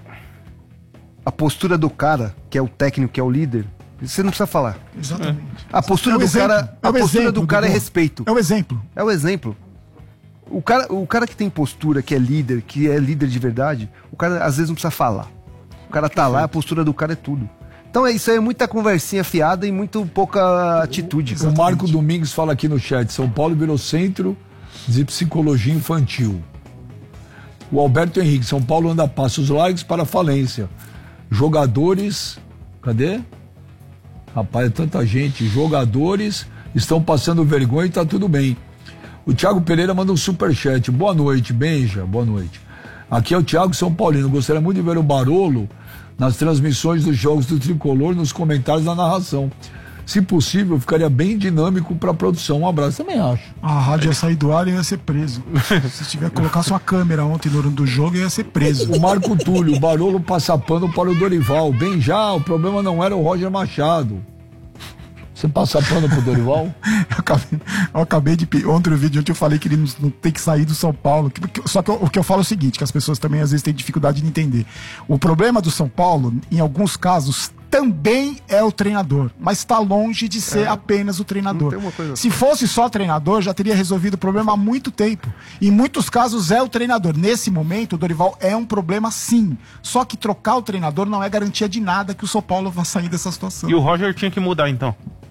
A postura do cara, que é o técnico, que é o líder, você não precisa falar. Exatamente. A postura do cara, a postura do cara é respeito. É o exemplo. É o exemplo. O cara que tem postura, que é líder de verdade, o cara às vezes não precisa falar. O cara tá lá, a postura do cara é tudo. Então isso aí é muita conversinha fiada e muito pouca atitude. O Marco Domingues fala aqui no chat, São Paulo virou centro de psicologia infantil. O Alberto Henrique, São Paulo anda a passos largos para a falência. Jogadores... Cadê? Rapaz, é tanta gente. Jogadores estão passando vergonha e tá tudo bem. O Thiago Pereira manda um superchat. Boa noite, Benja. Boa noite. Aqui é o Thiago São Paulino. Gostaria muito de ver o Barolo nas transmissões dos jogos do Tricolor, nos comentários da narração. Se possível, ficaria bem dinâmico para a produção. Um abraço, também acho. A rádio ia sair do ar e ia ser preso. Se tiver que colocar sua câmera ontem no do jogo, ia ser preso. O Marco Túlio, o Barolo passa pano para o Dorival. Bem já, o problema não era o Roger Machado. Você passa pano pro Dorival? Eu acabei de... Ontem no vídeo eu falei que ele não tem que sair do São Paulo. Só que o que eu falo é o seguinte, que as pessoas também às vezes têm dificuldade de entender. O problema do São Paulo, em alguns casos, também é o treinador, mas está longe de ser apenas o treinador. Se fosse só treinador, já teria resolvido o problema há muito tempo. Em muitos casos é o treinador. Nesse momento, o Dorival é um problema sim. Só que trocar o treinador não é garantia de nada que o São Paulo vá sair dessa situação. E o Roger tinha que mudar então?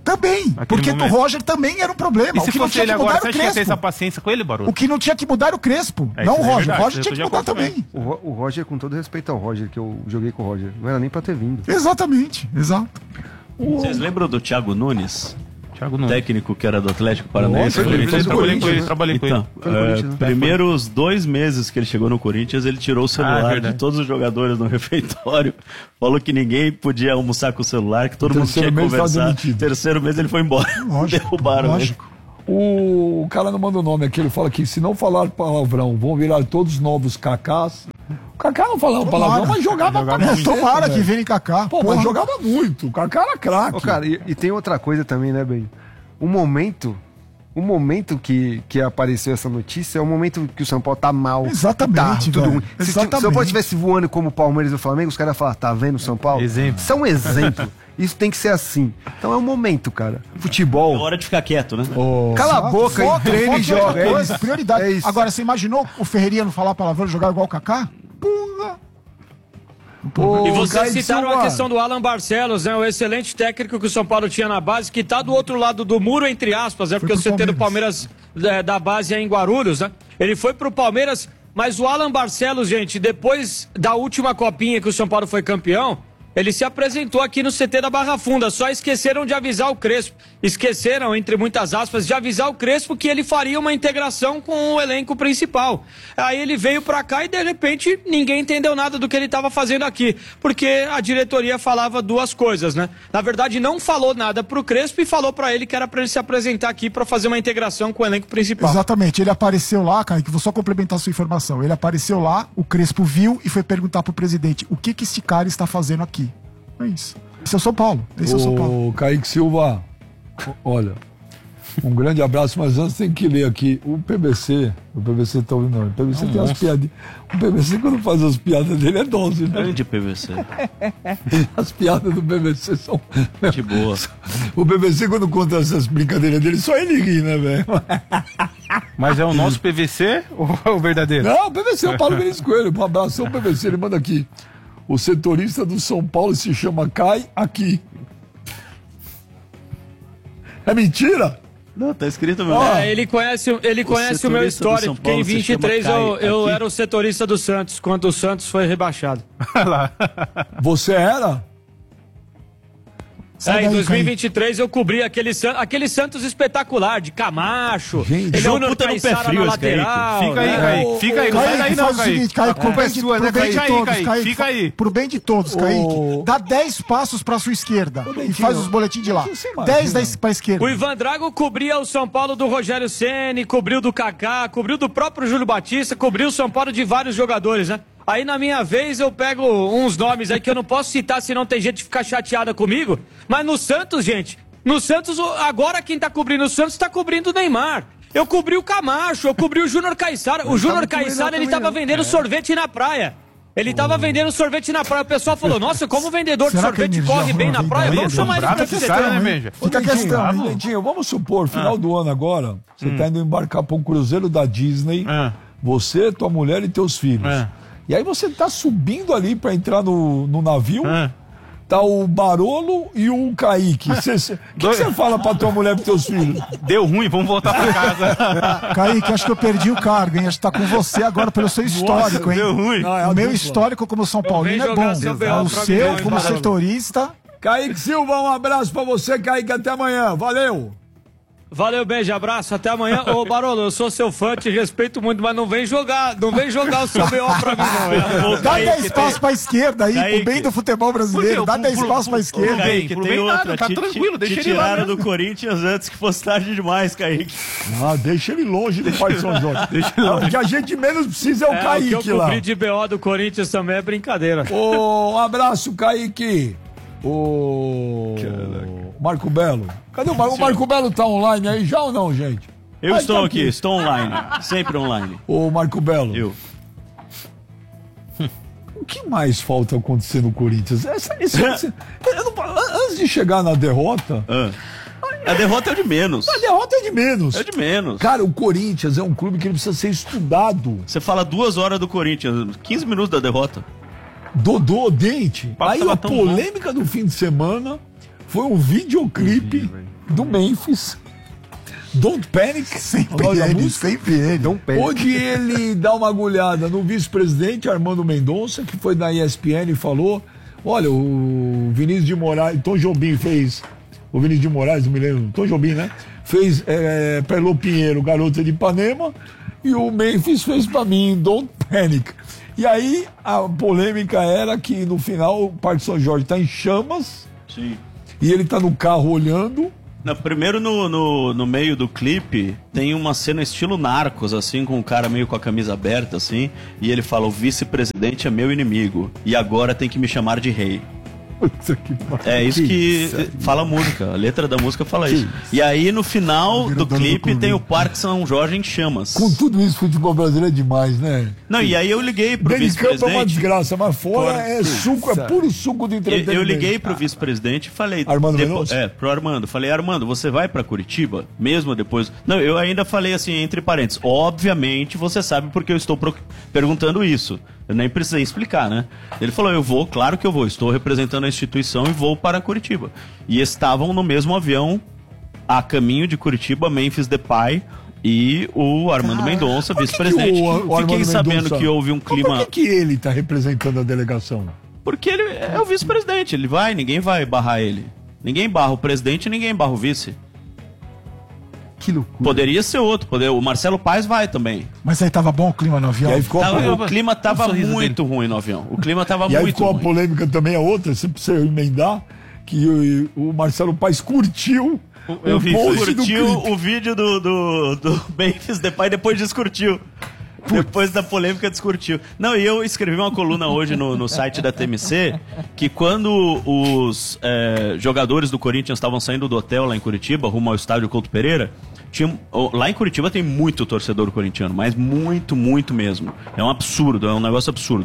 Também, Naquele porque momento. o Roger também era um problema. E O se que não fosse tinha ele que mudar agora, era você o acha que ia ter essa Crespo. paciência com ele, Barulho? O que não tinha que mudar era o Crespo, É, não isso o é Roger. verdade, O Roger eu tinha tô que de mudar acordo também. O Roger, com todo respeito ao Roger, que eu joguei com o Roger, não era nem pra ter vindo. Exatamente, exato. Vocês lembram do Thiago Nunes? Thiago Nunes. Técnico que era do Atlético Paranaense. Nossa, ele fez do Corinthians, Trabalhei com ele. Então, Foi no Corinthians, né? primeiros 2 meses que ele chegou no Corinthians, ele tirou o celular verdade. de todos os jogadores no refeitório, falou que ninguém podia almoçar com o celular, que todo mundo tinha terceiro que mês tá conversar. demitido. Terceiro mês ele foi embora. Lógico, Derrubaram lógico. O cara não manda o nome aqui, ele fala que se não falar palavrão, vão virar todos novos cacás. O Kaká não falava palavrão, mas jogava pra caceta, Tomara que velho. venha Kaká. Pô, Porra. mas jogava muito. O Kaká era craque. Ô, cara, e tem outra coisa também, né, Ben? O momento que apareceu essa notícia é o momento que o São Paulo tá mal. Exatamente, Tá tudo velho. ruim. Se o São Exatamente. Paulo estivesse voando como o Palmeiras e o Flamengo, os caras iam falar, tá vendo o São Paulo? Exemplo. Isso é um exemplo. Isso tem que ser assim. Então é um momento, cara. É Futebol. hora de ficar quieto, né? Cala a boca Foco, e treina foco e é joga. outra É coisa, isso. prioridade. É isso. Agora, você imaginou o Ferreirinha não falar palavrão e jogar igual o Kaká? Porra! E vocês Kaique citaram Silva. a questão do Alan Barcelos, né? O excelente técnico que o São Paulo tinha na base, que tá do outro lado do muro, entre aspas, né? Porque o pro CT do Palmeiras da base é em Guarulhos, né? Ele foi pro Palmeiras, mas o Alan Barcelos, gente, depois da última copinha que o São Paulo foi campeão, ele se apresentou aqui no CT da Barra Funda, só esqueceram de avisar o Crespo. Esqueceram, entre muitas aspas, de avisar o Crespo que ele faria uma integração com o elenco principal. Aí ele veio pra cá e, de repente, ninguém entendeu nada do que ele estava fazendo aqui. Porque a diretoria falava duas coisas, né? Na verdade, não falou nada pro Crespo e falou pra ele que era pra ele se apresentar aqui pra fazer uma integração com o elenco principal. Exatamente, ele apareceu lá, Kaique, vou só complementar a sua informação. Ele apareceu lá, o Crespo viu e foi perguntar pro presidente o que esse cara está fazendo aqui. É isso. Esse é o São Paulo. Esse é o São Paulo. O Kaique Silva, olha, um grande abraço, mas antes tem que ler aqui. O PVC tá ouvindo, não. O PVC tem as piadas. O PVC, quando faz as piadas dele, é dose, né? Grande PVC. As piadas do PVC são. De boa. O PVC, quando conta essas brincadeiras dele, só ele ri, né, velho? Mas é o nosso PVC ou é o verdadeiro? Não, o PVC, eu Paulo Vinícius Coelho. Um abraço ao PVC, ele manda aqui. O setorista do São Paulo se chama Cai aqui. É mentira? Não, tá escrito mesmo. Ele conhece o meu setorista do histórico, São porque em Paulo se 23 chama eu Kai era o setorista do Santos, quando o Santos foi rebaixado. Você era? Sai Em daí, 2023 eu cobri aquele Santos espetacular, de Camacho, Gente, ele é um Júnior puta no pé Caissara frio, na esse Kaique. lateral. Fica aí, né? Kaique. Fica aí, não sai daí Kaique, não, faz o Kaique. seguinte, Kaique, A culpa é sua, né, pro bem de Kaique? todos, Fica aí, fica aí. Pro bem de todos, Kaique. Dá 10 passos pra sua esquerda e faz os boletins de lá. Você imagina. 10 pra esquerda. O Ivan Drago cobria o São Paulo do Rogério Ceni, cobriu do Kaká, cobriu do próprio Júlio Batista, cobriu o São Paulo de vários jogadores, né? Aí na minha vez eu pego uns nomes aí que eu não posso citar, senão tem gente que fica chateada comigo. Mas no Santos, gente, no Santos, agora quem tá cobrindo o Santos tá cobrindo o Neymar. Eu cobri o Camacho, eu cobri o Júnior Caissara. O Júnior Caissara, ele tava vendendo sorvete na praia. Ele tava vendendo sorvete na praia. O pessoal falou, nossa, como o vendedor de Será que a sorvete energia corre bem na ruim praia, daí, vamos chamar ele Bravo pra esse ser cara, né, Benja? Fica a questão, hein? Dentinho, vamos supor, final do ano agora, você tá indo embarcar para um cruzeiro da Disney, você, tua mulher e teus filhos. E aí você tá subindo ali para entrar no navio, tá o Barolo e o Kaique. O que você fala pra tua mulher e pros teus filhos? Deu ruim, vamos voltar pra casa. Kaique, acho que eu perdi o cargo, hein? Acho que tá com você agora pelo seu histórico, hein? Deu ruim. Não, é a O meu dupla. histórico como São Paulino é jogar bom. seu BO O pra mim, seu, hein, como Barolo? setorista. Kaique Silva, um abraço pra você, Kaique, até amanhã. Valeu! Valeu, beijo, abraço, até amanhã. Ô, Barolo, eu sou seu fã, te respeito muito, mas não vem jogar o seu BO pra mim, não. Dá 10 passos pra esquerda aí, Kaique. pro bem do futebol brasileiro. Dá 10 passos pra esquerda. Kaique, pro tem bem nada, outra. tá tranquilo, deixa te ele lá, tiraram né? do Corinthians antes que fosse tarde demais, Kaique. Ah, deixa ele longe do Pai de São Jorge. O que a gente menos precisa é o O que Kaique eu lá. cobri de BO do Corinthians também é brincadeira. Um abraço, Kaique. Marco Belo. Cadê o Marco? O Marco Belo tá online aí já ou não, gente? Eu Ah, estou tá aqui, estou online. Sempre online. Ô, Marco Belo. Eu. O que mais falta acontecer no Corinthians? Antes de chegar na derrota, A derrota é o de menos. a derrota é de menos. É de menos. Cara, o Corinthians é um clube que ele precisa ser estudado. Você fala 2 horas do Corinthians, 15 minutos da derrota. Dodô, dente. papo Aí tava a tão polêmica do fim de semana foi um videoclipe do Memphis. Don't Panic. Sempre Olha a ele, música. sempre ele. Don't panic. Onde ele dá uma agulhada no vice-presidente Armando Mendonça, que foi da ESPN e falou: olha, o Vinícius de Moraes, Tom Jobim fez. O Vinícius de Moraes, não me lembro, Tom Jobim, né? Fez pra Elô Pinheiro, Garota de Ipanema, e o Memphis fez pra mim, Don't Panic. E aí a polêmica era que no final o Parque São Jorge tá em chamas. Sim. E ele tá no carro olhando. Não, primeiro no meio do clipe tem uma cena estilo Narcos, assim, com um cara meio com a camisa aberta, assim, e ele fala: o vice-presidente é meu inimigo, e agora tem que me chamar de rei. É isso que fala a música, a letra da música fala isso. E aí no final do clipe tem o Parque São Jorge em chamas. Com tudo isso, futebol brasileiro é demais, né? Não, e aí eu liguei pro Dentro de campo é uma vice-presidente. desgraça, mas fora é suco, é puro suco de entretenimento. Eu liguei pro vice-presidente e falei... Armando Mendonça? Pro Armando. Falei: Armando, você vai pra Curitiba? Mesmo depois... Não, eu ainda falei assim, entre parênteses: obviamente você sabe porque eu estou perguntando isso. Eu nem precisei explicar, né? Ele falou: eu vou, claro que eu vou. Estou representando a instituição e vou para Curitiba. E estavam no mesmo avião, a caminho de Curitiba, Memphis Depay e o Armando Mendonça, vice-presidente. Fiquei sabendo que houve um clima... Por que ele tá representando a delegação? Porque ele é o vice-presidente, ele vai, ninguém vai barrar ele. Ninguém barra o presidente, ninguém barra o vice. Que loucura. Poderia ser outro, o Marcelo Paes vai também. Mas aí tava bom o clima no avião? E aí ficou O clima tava sorriso muito ruim no avião. O clima tava E aí muito ficou a ruim. polêmica também, a outra, se você emendar, que o Marcelo Paes curtiu Eu vi isso aí. post do Curtiu clipe. o vídeo do Memphis Depay, depois descurtiu. Depois da polêmica, descurtiu. Não, e eu escrevi uma coluna hoje no site da TMC, que quando os jogadores do Corinthians estavam saindo do hotel lá em Curitiba, rumo ao estádio Couto Pereira, lá em Curitiba tem muito torcedor corintiano, mas muito, muito mesmo. É um absurdo, é um negócio absurdo.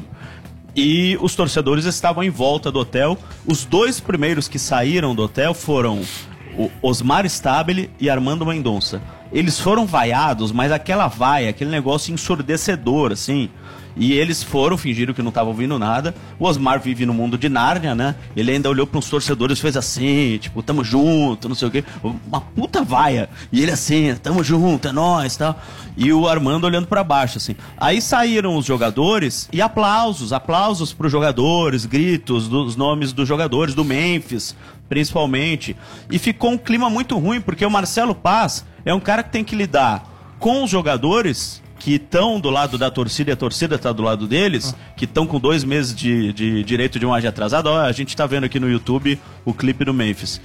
E os torcedores estavam em volta do hotel. Os dois primeiros que saíram do hotel foram o Osmar Stabile e Armando Mendonça. Eles foram vaiados, mas aquela vaia, aquele negócio ensurdecedor, assim. E eles fingiram que não estavam ouvindo nada. O Osmar vive no mundo de Nárnia, né? Ele ainda olhou para uns torcedores e fez assim, tipo, tamo junto, não sei o quê. Uma puta vaia. E ele assim, tamo junto, é nóis, tal. E o Armando olhando para baixo, assim. Aí saíram os jogadores e aplausos pros jogadores, gritos dos nomes dos jogadores, do Memphis, principalmente. E ficou um clima muito ruim, porque o Marcelo Paes é um cara que tem que lidar com os jogadores que estão do lado da torcida e a torcida está do lado deles, que estão com 2 meses de direito de imagem atrasada. Ó, a gente está vendo aqui no YouTube o clipe do Memphis.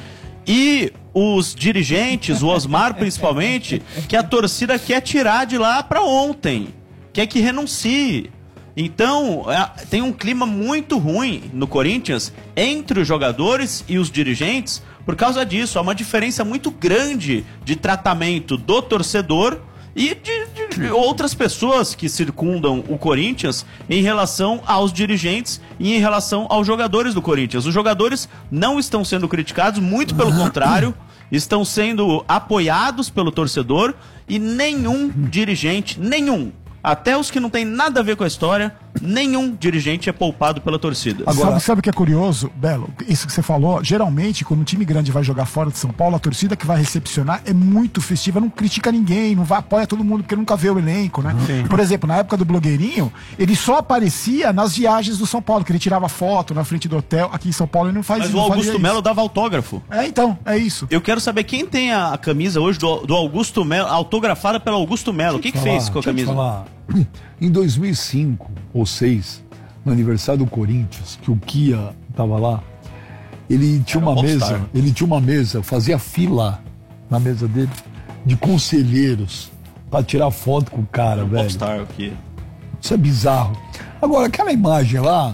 E os dirigentes, o Osmar principalmente, que a torcida quer tirar de lá para ontem, quer que renuncie. Então, tem um clima muito ruim no Corinthians entre os jogadores e os dirigentes por causa disso. Há uma diferença muito grande de tratamento do torcedor e de outras pessoas que circundam o Corinthians em relação aos dirigentes e em relação aos jogadores do Corinthians. Os jogadores não estão sendo criticados, muito pelo contrário, estão sendo apoiados pelo torcedor e nenhum dirigente, até os que não tem nada a ver com a história, nenhum dirigente é poupado pela torcida. Agora, sabe o que é curioso, Belo? Isso que você falou, geralmente, quando um time grande vai jogar fora de São Paulo, a torcida que vai recepcionar é muito festiva, não critica ninguém, não vai apoia todo mundo, porque nunca vê o elenco, né? Sim. Por exemplo, na época do Blogueirinho, ele só aparecia nas viagens do São Paulo, que ele tirava foto na frente do hotel. Aqui em São Paulo ele não faz isso. Mas o Augusto Melo dava autógrafo. Então, é isso. Eu quero saber quem tem a camisa hoje do Augusto Melo, autografada pelo Augusto Melo. O que fez com a camisa? Em 2005 ou 2006, no aniversário do Corinthians, que o Kia tava lá, ele tinha uma mesa, fazia fila na mesa dele de conselheiros pra tirar foto com o cara, velho. Popstar, o Kia. Isso é bizarro. Agora, aquela imagem lá,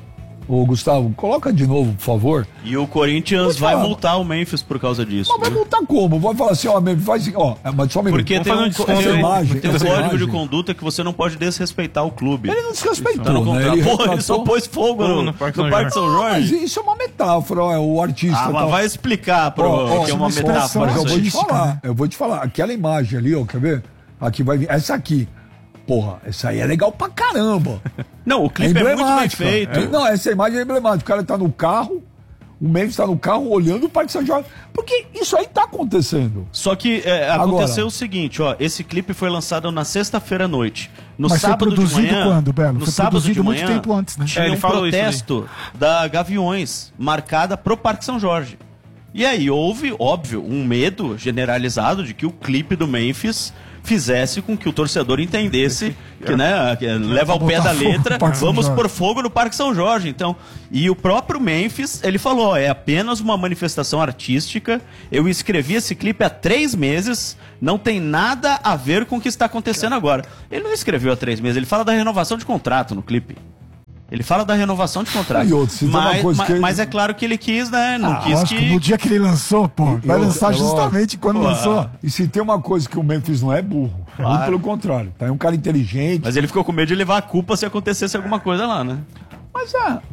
ô Gustavo, coloca de novo, por favor. E o Corinthians vai multar o Memphis por causa disso. Mas vai multar como? Vai falar assim, ó, Memphis, faz assim, ó, mas só um minuto. Porque tem um código imagem de conduta que você não pode desrespeitar o clube. Ele não desrespeitou, Tá no né? contrato. Ele só pôs fogo no Parque São Jorge. Mas isso é uma metáfora, ó, o artista. Mas vai explicar que é uma metáfora. Mas isso eu vou te falar, aquela imagem ali, ó, quer ver? Aqui vai vir, essa aqui. Porra, essa aí é legal pra caramba. Não, o clipe é muito bem feito. Não, essa imagem é emblemática. O cara tá no carro, O Memphis está no carro olhando o Parque São Jorge. Porque isso aí tá acontecendo. Só que aconteceu o seguinte, ó. Esse clipe foi lançado na sexta-feira à noite. No Mas sábado foi produzido de manhã, quando, Belo? No Foi sábado produzido de muito manhã, tempo antes, né? tinha ele um falou isso protesto da Gaviões, marcada pro Parque São Jorge. E aí houve, óbvio, um medo generalizado de que o clipe do Memphis fizesse com que o torcedor entendesse que, né, que leva ao pé da letra, vamos pôr fogo no Parque São Jorge. Então, e o próprio Memphis, ele falou, ó, é apenas uma manifestação artística, eu escrevi esse clipe há 3 meses, não tem nada a ver com o que está acontecendo agora. Ele não escreveu há 3 meses, ele fala da renovação de contrato no clipe. Ele fala da renovação de contrato. E outro, se tem uma coisa que ele- mas é claro que ele quis, né? Não quis Lógico, que... no dia que ele lançou, pô. Vai lançar justamente quando lançou. E se tem uma coisa que o Memphis não é burro, muito pelo contrário. Tá? É um cara inteligente. Mas ele ficou com medo de levar a culpa se acontecesse alguma coisa lá, né? Mas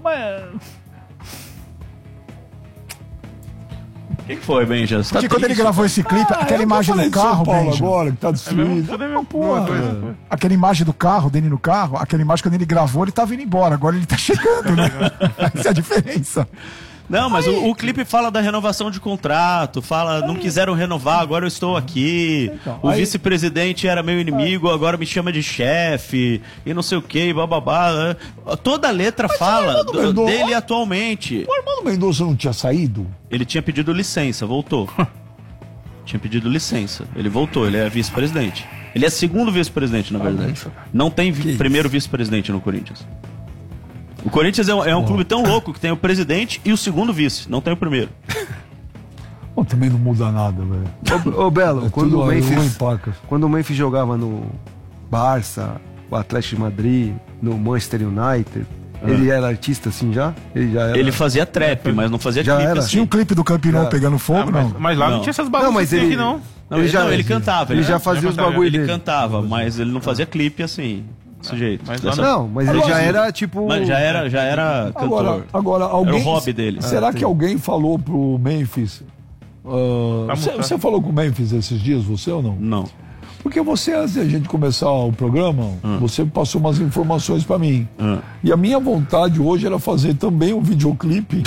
O que foi, Benja? Você tá Porque quando ele triste? gravou esse clipe, aquela eu imagem falei do de São carro, Paulo Benja, agora, que tá destruído. Porra. aquela imagem do carro, dele no carro, aquela imagem quando ele gravou, ele tava indo embora, agora ele tá chegando, né? Essa é a diferença. Não, mas o clipe fala da renovação de contrato, fala, não quiseram renovar, agora eu estou aqui. Então, O vice-presidente era meu inimigo, agora me chama de chefe, e não sei o que, bababá. Toda a letra fala dele atualmente. O Armando Mendonça não tinha saído? Ele tinha pedido licença, voltou. Tinha pedido licença. Ele voltou, ele é vice-presidente. Ele é segundo vice-presidente, na verdade. Não tem primeiro vice-presidente no Corinthians. O Corinthians é um clube tão louco que tem o presidente e o segundo vice, não tem o primeiro. Bom, também não muda nada, velho. Ô Belo, quando tudo o Memphis, ruim, pacas. quando o Memphis jogava no Barça, o Atlético de Madrid, no Manchester United, ele era artista assim já? Ele já era... Ele fazia trap, mas não fazia Já clipe era. assim. Tinha um clipe do Campinão pegando fogo, não? Mas lá não Não. tinha essas bagunças Não, mas ele... aqui, não. Ele cantava. Ele já fazia os bagulho Ele dele. cantava, mas ele não fazia clipe assim, desse jeito. Mas lá Dessa- Não, mas ele já era tipo... Mas já era cantor. Agora alguém. Era o hobby dele. Será que alguém falou pro Memphis? Você falou com o Memphis esses dias, você ou não? Não. Porque você, antes da gente começar o programa, você passou umas informações pra mim. E a minha vontade hoje era fazer também um videoclipe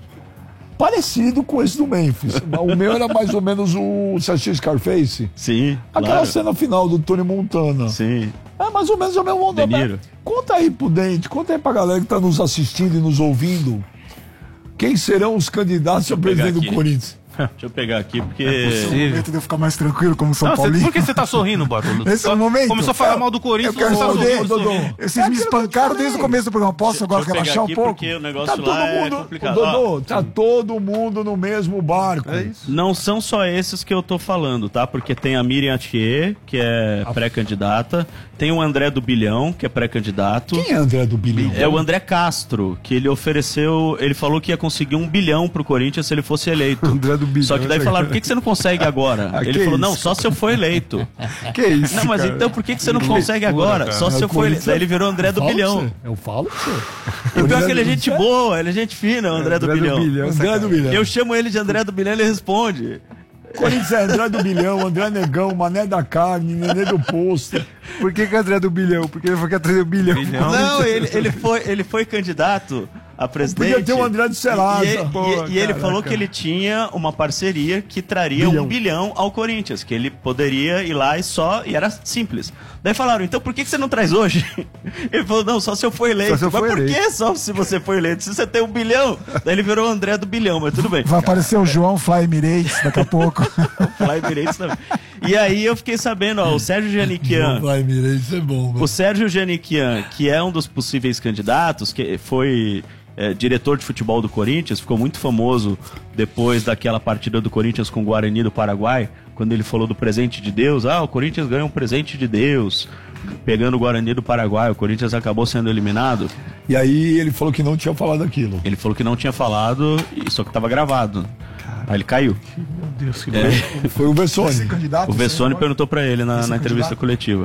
parecido com esse do Memphis. O meu era mais ou menos o Sachi Scarface. Sim, Aquela claro. cena final do Tony Montana. Sim. É mais ou menos o mesmo De Niro. Conta aí pro Dente, conta aí pra galera que tá nos assistindo e nos ouvindo. Quem serão os candidatos a eu pegar presidente do aqui. Corinthians? Deixa eu pegar aqui, porque... Esse é o momento de eu ficar mais tranquilo como São Não, Paulino. por que você tá sorrindo, Bartolo? Esse é o momento. Começou a falar mal do Corinthians, Eu quero você tá responder, sorrindo, Dodô. sorrindo. Vocês me espancaram desde o começo do programa. Posso agora Deixa eu pegar relaxar um aqui pouco? porque o Tá negócio todo lá é mundo, complicado. Dodô, Ó, tá todo mundo no mesmo barco. É isso. não são só esses que eu tô falando, tá? Porque tem a Miriam Thier, que é pré-candidata. Tem o André do Bilhão, que é pré-candidato. Quem é André do Bilhão? É o André Castro, que ele ofereceu, ele falou que ia conseguir 1 bilhão pro Corinthians se ele fosse eleito. André do Bilhão, Só que daí essa falaram, cara. por que você não consegue agora? Ah, Ele que falou, não, isso, só se eu for eleito. Que isso, Não, mas cara? então por que você não consegue agora? cara. Só se eu for eleito. Daí ele virou André do Bilhão. Eu falo pra você. E o pior é que ele é gente boa, ele é gente fina, o André do Bilhão. André do Bilhão. Eu chamo ele de André do Bilhão, ele responde. Corinthians é André do Bilhão, André Negão, Mané da Carne, Nenê do Posto. Por que André do Bilhão? Porque ele foi que atrás do bilhão. Não, ele foi candidato a presidente. Podia ter o André do Serasa. E ele falou que ele tinha uma parceria que traria 1 bilhão ao Corinthians, que ele poderia ir lá e era simples. Daí falaram, então por que você não traz hoje? Ele falou, não, só se eu for eleito. Só se eu Mas for por eleito. que só se você for eleito? Se você tem 1 bilhão? Daí ele virou o André do Bilhão, mas tudo bem. Vai aparecer o João Fly Emirates daqui a pouco. Lá em Direitos também. E aí eu fiquei sabendo, ó, o Sérgio Janiquian. Vai, Mirei, isso é bom. O Sérgio Janiquian, que é um dos possíveis candidatos, que foi diretor de futebol do Corinthians, ficou muito famoso depois daquela partida do Corinthians com o Guarani do Paraguai, quando ele falou do presente de Deus. Ah, o Corinthians ganhou um presente de Deus, pegando o Guarani do Paraguai. O Corinthians acabou sendo eliminado. E aí ele falou que não tinha falado aquilo. Ele falou que não tinha falado, só que estava gravado. Aí ele caiu. Meu Deus, que Foi o Vessone. O Vessone perguntou pra ele na entrevista coletiva.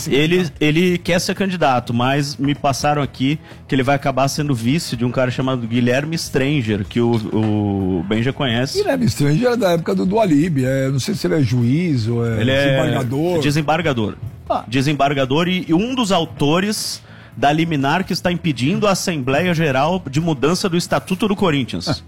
Ele quer ser candidato, mas me passaram aqui que ele vai acabar sendo vice de um cara chamado Guilherme Stranger, que o Ben já conhece. Guilherme Stranger é da época do Alib. Não sei se ele é juiz ou Ele é desembargador. desembargador. Desembargador e um dos autores da liminar que está impedindo a Assembleia Geral de mudança do Estatuto do Corinthians.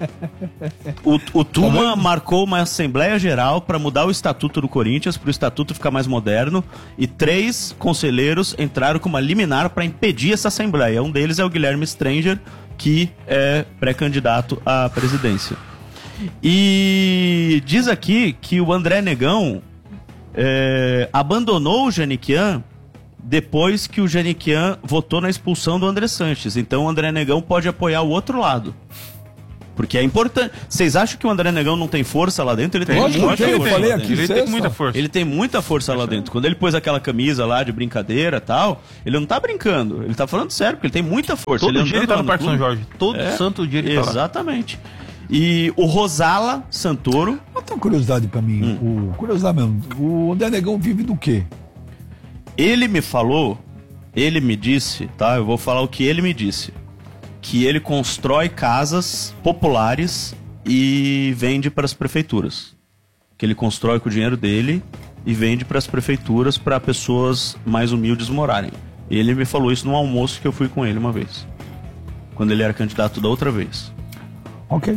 O Tuma marcou uma Assembleia Geral para mudar o Estatuto do Corinthians, para o Estatuto ficar mais moderno, e 3 conselheiros entraram com uma liminar para impedir essa Assembleia. Um deles é o Guilherme Stranger, que é pré-candidato à presidência. E diz aqui que o André Negão abandonou o Jeaniquian depois que o Jeaniquian votou na expulsão do André Sanches. Então o André Negão pode apoiar o outro lado. Porque é importante. Vocês acham que o André Negão não tem força lá dentro? Ele tem muita força. Eu falei aqui, ele tem muita força. Ele tem muita força lá dentro. Quando ele pôs aquela camisa lá de brincadeira e tal, ele não tá brincando. Ele tá falando sério, porque ele tem muita força. Todo dia ele tá no Parque São clube. Jorge. Todo santo dia ele tá lá. Exatamente. E o Rosala Santoro... Mas tem uma curiosidade pra mim. Curiosidade mesmo. O André Negão vive do quê? Ele me falou, ele me disse, tá? Eu vou falar o que ele me disse. Que ele constrói casas populares e vende para as prefeituras. Que ele constrói com o dinheiro dele e vende para as prefeituras para pessoas mais humildes morarem. Ele me falou isso num almoço que eu fui com ele uma vez. Quando ele era candidato da outra vez. Ok.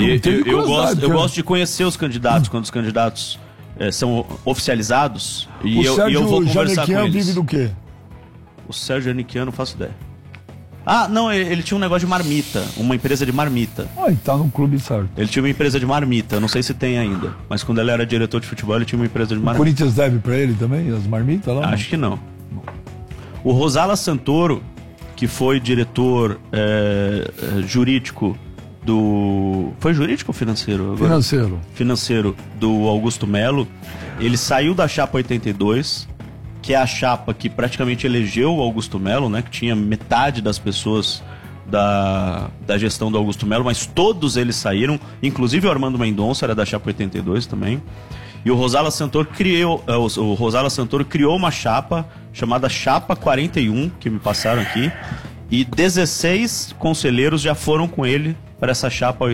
Eu gosto de conhecer os candidatos, quando os candidatos são oficializados. E eu vou conversar com eles. Vive do quê? O Sérgio Jeaniquian, não faço ideia. Ah, não, ele tinha um negócio de marmita, uma empresa de marmita. Ele tá no clube certo. Ele tinha uma empresa de marmita, não sei se tem ainda, mas quando ele era diretor de futebol, ele tinha uma empresa de marmita. O Corinthians deve pra ele também, as marmitas lá? Acho que não. O Rosala Santoro, que foi diretor jurídico do... Foi jurídico ou financeiro? Agora? Financeiro. Financeiro do Augusto Melo. Ele saiu da chapa 82, que é a chapa que praticamente elegeu o Augusto Melo, né? Que tinha metade das pessoas da gestão do Augusto Melo, mas todos eles saíram, inclusive o Armando Mendonça era da chapa 82 também. E o Rosala Santoro criou uma chapa chamada Chapa 41, que me passaram aqui, e 16 conselheiros já foram com ele para essa chapa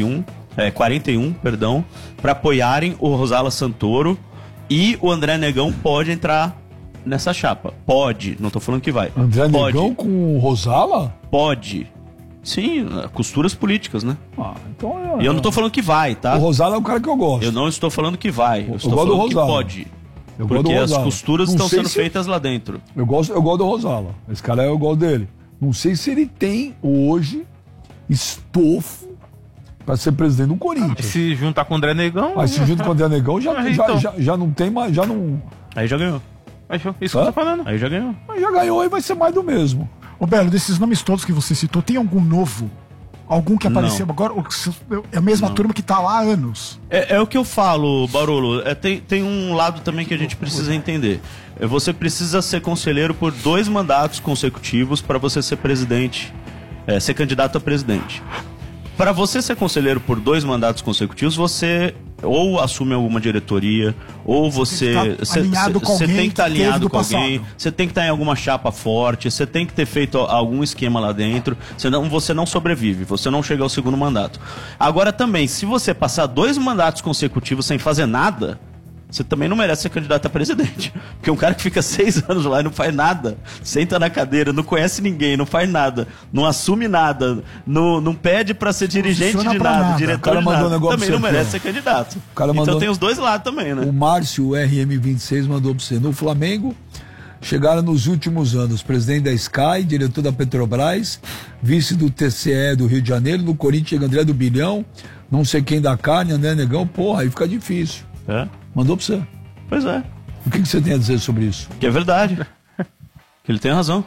41, para apoiarem o Rosala Santoro, e o André Negão pode entrar nessa chapa. Pode, não tô falando que vai. André Negão com o Rosala? Pode. Sim, costuras políticas, né? Então E eu não tô falando que vai, tá? O Rosala é o cara que eu gosto. Eu não estou falando que vai. Eu estou gosto do falando que Rosala. pode. Eu gosto Porque do as Rosala. costuras Não estão sei sendo se- feitas lá dentro. Eu gosto do Rosala. Esse cara eu gosto dele. Não sei se ele tem hoje estofo pra ser presidente do Corinthians. Se juntar com o André Negão... Mas se junto com o André Negão já não tem mais. Já não. Aí já ganhou. Isso que eu tô falando. Aí já ganhou. Mas já ganhou e vai ser mais do mesmo. Ô Belo, desses nomes todos que você citou, tem algum novo? Algum que apareceu Não. agora? É a mesma turma que tá lá há anos. É o que eu falo, Barolo. Tem um lado também que a gente precisa entender. Você precisa ser conselheiro por 2 mandatos consecutivos para você ser presidente, ser candidato a presidente. Para você ser conselheiro por 2 mandatos consecutivos, você ou assume alguma diretoria, ou você tem que estar alinhado com alguém, você tem que estar em alguma chapa forte, você tem que ter feito algum esquema lá dentro, senão você não sobrevive, você não chega ao 2º mandato. Agora também, se você passar 2 mandatos consecutivos sem fazer nada, você também não merece ser candidato a presidente. Porque um cara que fica 6 anos lá e não faz nada, senta na cadeira, não conhece ninguém, não faz nada, não assume nada, não pede pra ser dirigente de nada, diretor de nada, também não merece ser candidato. Então tem os 2 lados também, né? O Márcio, o RM26, mandou pra você. No Flamengo, chegaram nos últimos anos presidente da Sky, diretor da Petrobras, vice do TCE do Rio de Janeiro, no Corinthians chega André do Bilhão, não sei quem da carne, André Negão, porra, aí fica difícil. Mandou pra você. Pois é. O que você tem a dizer sobre isso? Que é verdade. Que ele tem razão.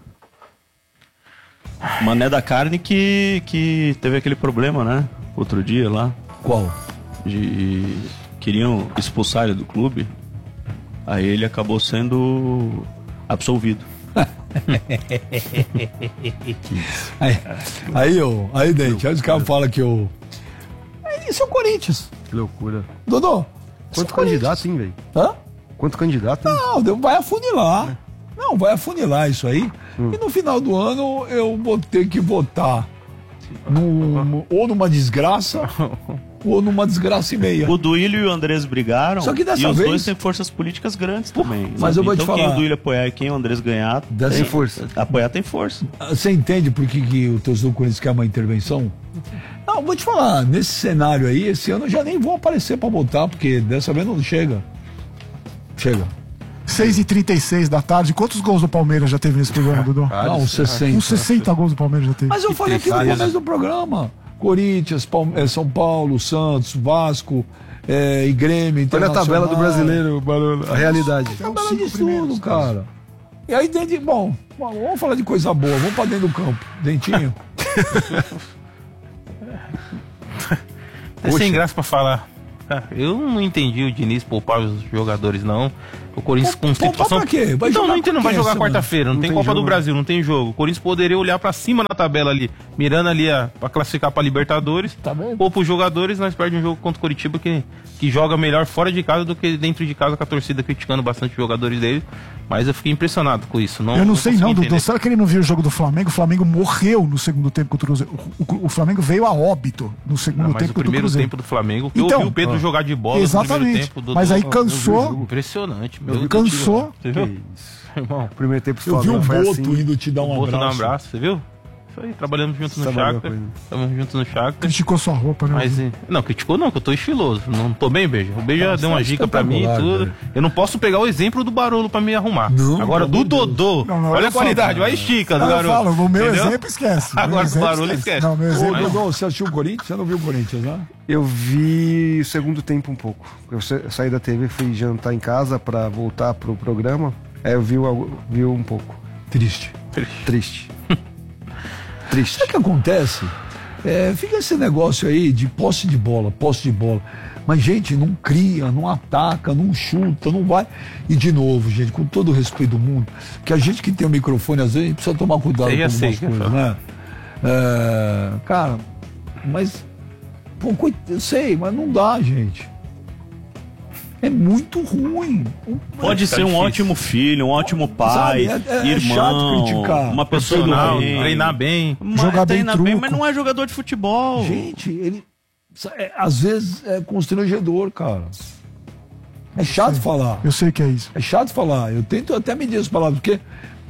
Mané da carne que teve aquele problema, né? Outro dia lá. Qual? Queriam expulsar ele do clube. Aí ele acabou sendo absolvido. Aí, Dente, aí os caras falam que eu... Isso é o Corinthians. Que loucura. Dodô. Quanto candidato, hein, velho? Hã? Quanto candidato, hein? Não, vai afunilar. Não, vai afunilar isso aí. E no final do ano eu vou ter que votar ou numa desgraça ou numa desgraça e meia. O Duílio e o Andrés brigaram. Só que dessa e os vez- dois têm forças políticas grandes também. mas sabe? eu vou te então, falar. quem o Duílio apoiar e quem o Andrés ganhar, Dessa- Tem força. apoiar tem força. Você entende por que o torcedor do Corinthians quer uma intervenção? Não, vou te falar, nesse cenário aí, esse ano eu já nem vou aparecer pra votar, porque dessa vez não chega. Chega. 6h36 da tarde. Quantos gols do Palmeiras já teve nesse programa, Dudu? Não, uns 60. Uns 60 gols do Palmeiras já teve. Mas eu falei aqui no começo do programa. Corinthians, São Paulo, Santos, Vasco e Grêmio, Olha a Internacional. tabela do brasileiro, Barolo, a realidade. É os Tabela 5 de primeiros, tudo, cara. E aí, bom, vamos falar de coisa boa. Vamos pra dentro do campo. Dentinho. É sem graça pra falar. Cara, eu não entendi o Diniz poupar os jogadores, não. O Corinthians com Poupar pra quê? Vai Então, jogar não entendo, não vai com quem jogar essa quarta-feira, não tem tem Copa do jogo, Brasil, não tem jogo. O Corinthians poderia olhar pra cima na tabela ali, mirando ali pra classificar pra Libertadores. Tá vendo? Poupa os jogadores, nós perdemos um jogo contra o Curitiba que joga melhor fora de casa do que dentro de casa, com a torcida criticando bastante os jogadores dele. Mas eu fiquei impressionado com isso. Eu não sei consegui não, Dudu. entender. Será que ele não viu o jogo do Flamengo? O Flamengo morreu no segundo tempo contra o Cruzeiro. O Flamengo veio a óbito no segundo Não, mas tempo o contra o primeiro Cruzeiro. tempo do Flamengo, eu Então, ouvi o Pedro jogar de bola no primeiro Exatamente. tempo. Mas aí eu cansou. vi o Impressionante, meu. Cansou. Você viu? Que isso. Irmão, Primeiro tempo Eu vi um foi Boto assim. indo te dar um Boto abraço. no abraço, você viu? Isso aí, trabalhamos juntos no Trabalhou Shakhtar. com ele. Trabalhamos juntos no Shakhtar. Criticou sua roupa, né? Mas, não, criticou não, que eu tô estiloso. Não tô bem, Beija. O Beija deu uma você é dica pra mim e espetacular, tudo. velho. Eu não posso pegar o exemplo do Barolo pra me arrumar. Não, Agora, do pelo amor de Dodô, Não, olha eu a qualidade, falo, vai estica do Eu garoto. falo, o meu Entendeu? exemplo esquece. Agora Meu o exemplo Barolo esquece. Não, meu Ô, exemplo. Dodô, você assistiu o Corinthians? Você não viu o Corinthians, né? Eu vi o segundo tempo um pouco. Eu saí da TV, fui jantar em casa pra voltar pro programa. Aí eu vi um pouco. Triste. Triste. Triste. Sabe o que acontece? Fica esse negócio aí de posse de bola. Mas, gente, não cria, não ataca, não chuta, não vai. E, de novo, gente, com todo o respeito do mundo, que a gente que tem o microfone, às vezes, a gente precisa tomar cuidado Sei, com eu sei, algumas coisas, né? Cara, mas... Pô, eu sei, mas não dá, gente. É muito ruim. Pode ser um difícil. ótimo filho, um ótimo pai, Sabe, é irmão, chato criticar. uma pessoa Profissional, do bem. treinar bem. Jogar bem treina bem, truco. mas não é jogador de futebol. Gente, ele... às vezes é constrangedor, cara. É chato falar. Eu sei que é isso. É chato falar. Eu tento até medir as palavras, porque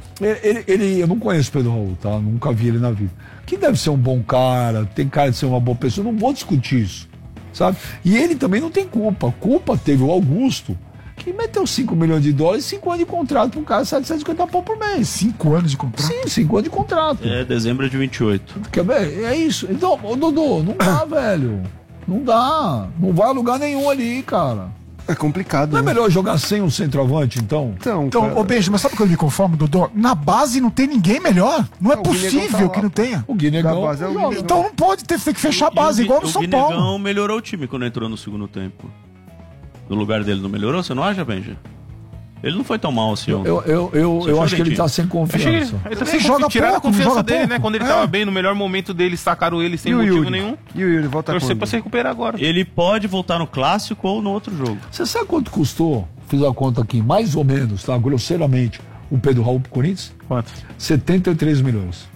eu não conheço o Pedro Raul, tá? Nunca vi ele na vida. Que deve ser um bom cara, tem cara de ser uma boa pessoa, eu não vou discutir isso, sabe? E ele também não tem culpa. Culpa teve o Augusto, que meteu 5 milhões de dólares e 5 anos de contrato pra um cara de 750 pau por mês. 5 anos de contrato. Sim, 5 anos de contrato. É dezembro de 28. Quer ver? É isso. Então, ô, Dodô, não dá, velho. Não dá. Não vai a lugar nenhum ali, cara. É complicado. Não é né? melhor jogar sem um centroavante, então? Então, Então, cara, ô Beijo, mas sabe o que eu me conformo, Dodô? Na base não tem ninguém melhor. Não é o Guinegão tá possível lá, que não pô. tenha. O Guinegão Da base é o joga. Guinegão. Então não pode ter que fechar a base, igual no o São Guinegão Paulo. melhorou o time quando entrou no segundo tempo. No lugar dele não melhorou, você não acha, Benja? Ele não foi tão mal assim ontem. Eu acho que ele tá sem Achei que confiança. ele tá Ele sem joga tirar a pouco, não confiança joga dele, pouco. né? Quando ele É. tava bem, no melhor momento dele, sacaram ele sem E o motivo Yuri? nenhum. E o Yuri volta Torcer quando? pra se recuperar agora. Ele pode voltar no clássico ou no outro jogo. Você sabe quanto custou? Fiz a conta aqui, mais ou menos, tá? Grosseiramente, o Pedro Raul pro Corinthians? Quanto? 73 milhões.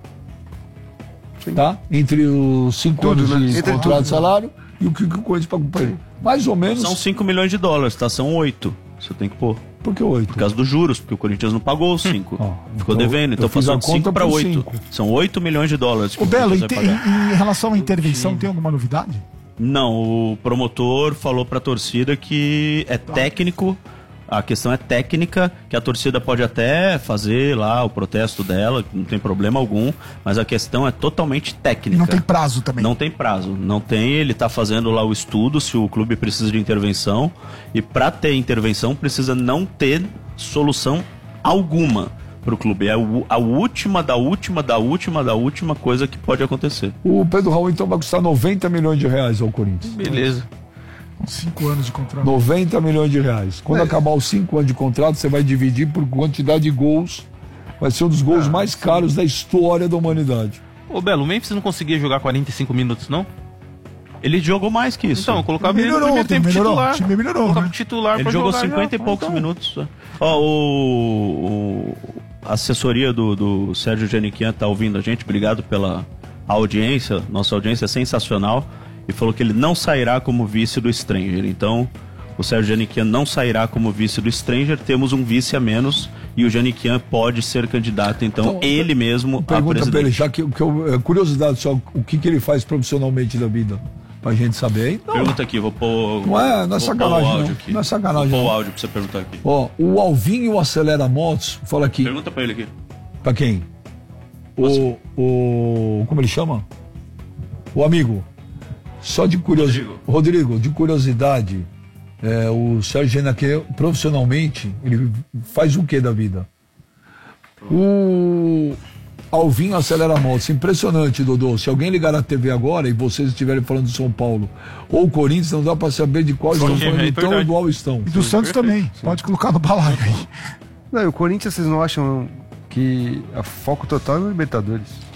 Tá? Entre os 5 Tudo, anos né? de Entre contrato tudo. de salário e o que o Corinthians pagou pra ele. Mais ou menos. São 5 milhões de dólares, tá? São 8. Você tem que pôr. Por que 8? Por causa dos juros, porque o Corinthians não pagou os 5. Ó, Ficou então, devendo, então eu fiz a passou de 5 conta para por 8. cinco. São 8 milhões de dólares. que Ô o Belo, Corinthians vai pagar. em relação à intervenção, tem alguma novidade? Não, o promotor falou pra torcida que é técnico, a questão é técnica, que a torcida pode até fazer lá o protesto dela, não tem problema algum, mas a questão é totalmente E técnica. não tem prazo também. Não tem prazo, não tem, ele tá fazendo lá o estudo se o clube precisa de intervenção, e pra ter intervenção precisa não ter solução alguma pro clube. É a última coisa que pode acontecer. O Pedro Raul, então, vai custar 90 milhões de reais ao Corinthians. Beleza. Com 5 anos de contrato. 90 milhões de reais. Quando acabar os 5 anos de contrato, você vai dividir por quantidade de gols. Vai ser um dos gols mais caros da história da humanidade. Ô, Belo, o Memphis não conseguia jogar 45 minutos, não? Ele jogou mais que isso. Então, eu colocava ele no Melhorou, primeiro tempo melhorou. titular. O time melhorou, Colocava né? titular Ele pra jogou jogar 50 já. e poucos Então, minutos. Ó, a assessoria do Sérgio Geniquian tá ouvindo a gente. Obrigado pela audiência. Nossa audiência é sensacional. e falou que ele não sairá como vice do Stranger. Então, o Sérgio Janiquian não sairá como vice do Stranger, temos um vice a menos e o Janiquian pode ser candidato, então ele mesmo a pergunta presidente. Pra ele, já que curiosidade só, o que ele faz profissionalmente da vida? Pra gente saber aí. Pergunta aqui, vou pôr. Não é sacanagem, o áudio não. aqui. Não é sacanagem, Vou pôr não. o áudio pra você perguntar aqui. Ó, o Alvinho Acelera Motos, fala aqui. Pergunta pra ele aqui. Pra quem? Como ele chama? O amigo. Só de curiosidade. Rodrigo, de curiosidade, o Sérgio Janiquian, profissionalmente, ele faz o que da vida? O Alvinho Acelera Motos, impressionante, Dodô. Se alguém ligar na TV agora e vocês estiverem falando de São Paulo ou Corinthians, não dá pra saber de qual estão falando, tão igual estão. E do Santos também. Pode colocar no balaio aí. Não, e o Corinthians, vocês não acham que a foco total é no Libertadores?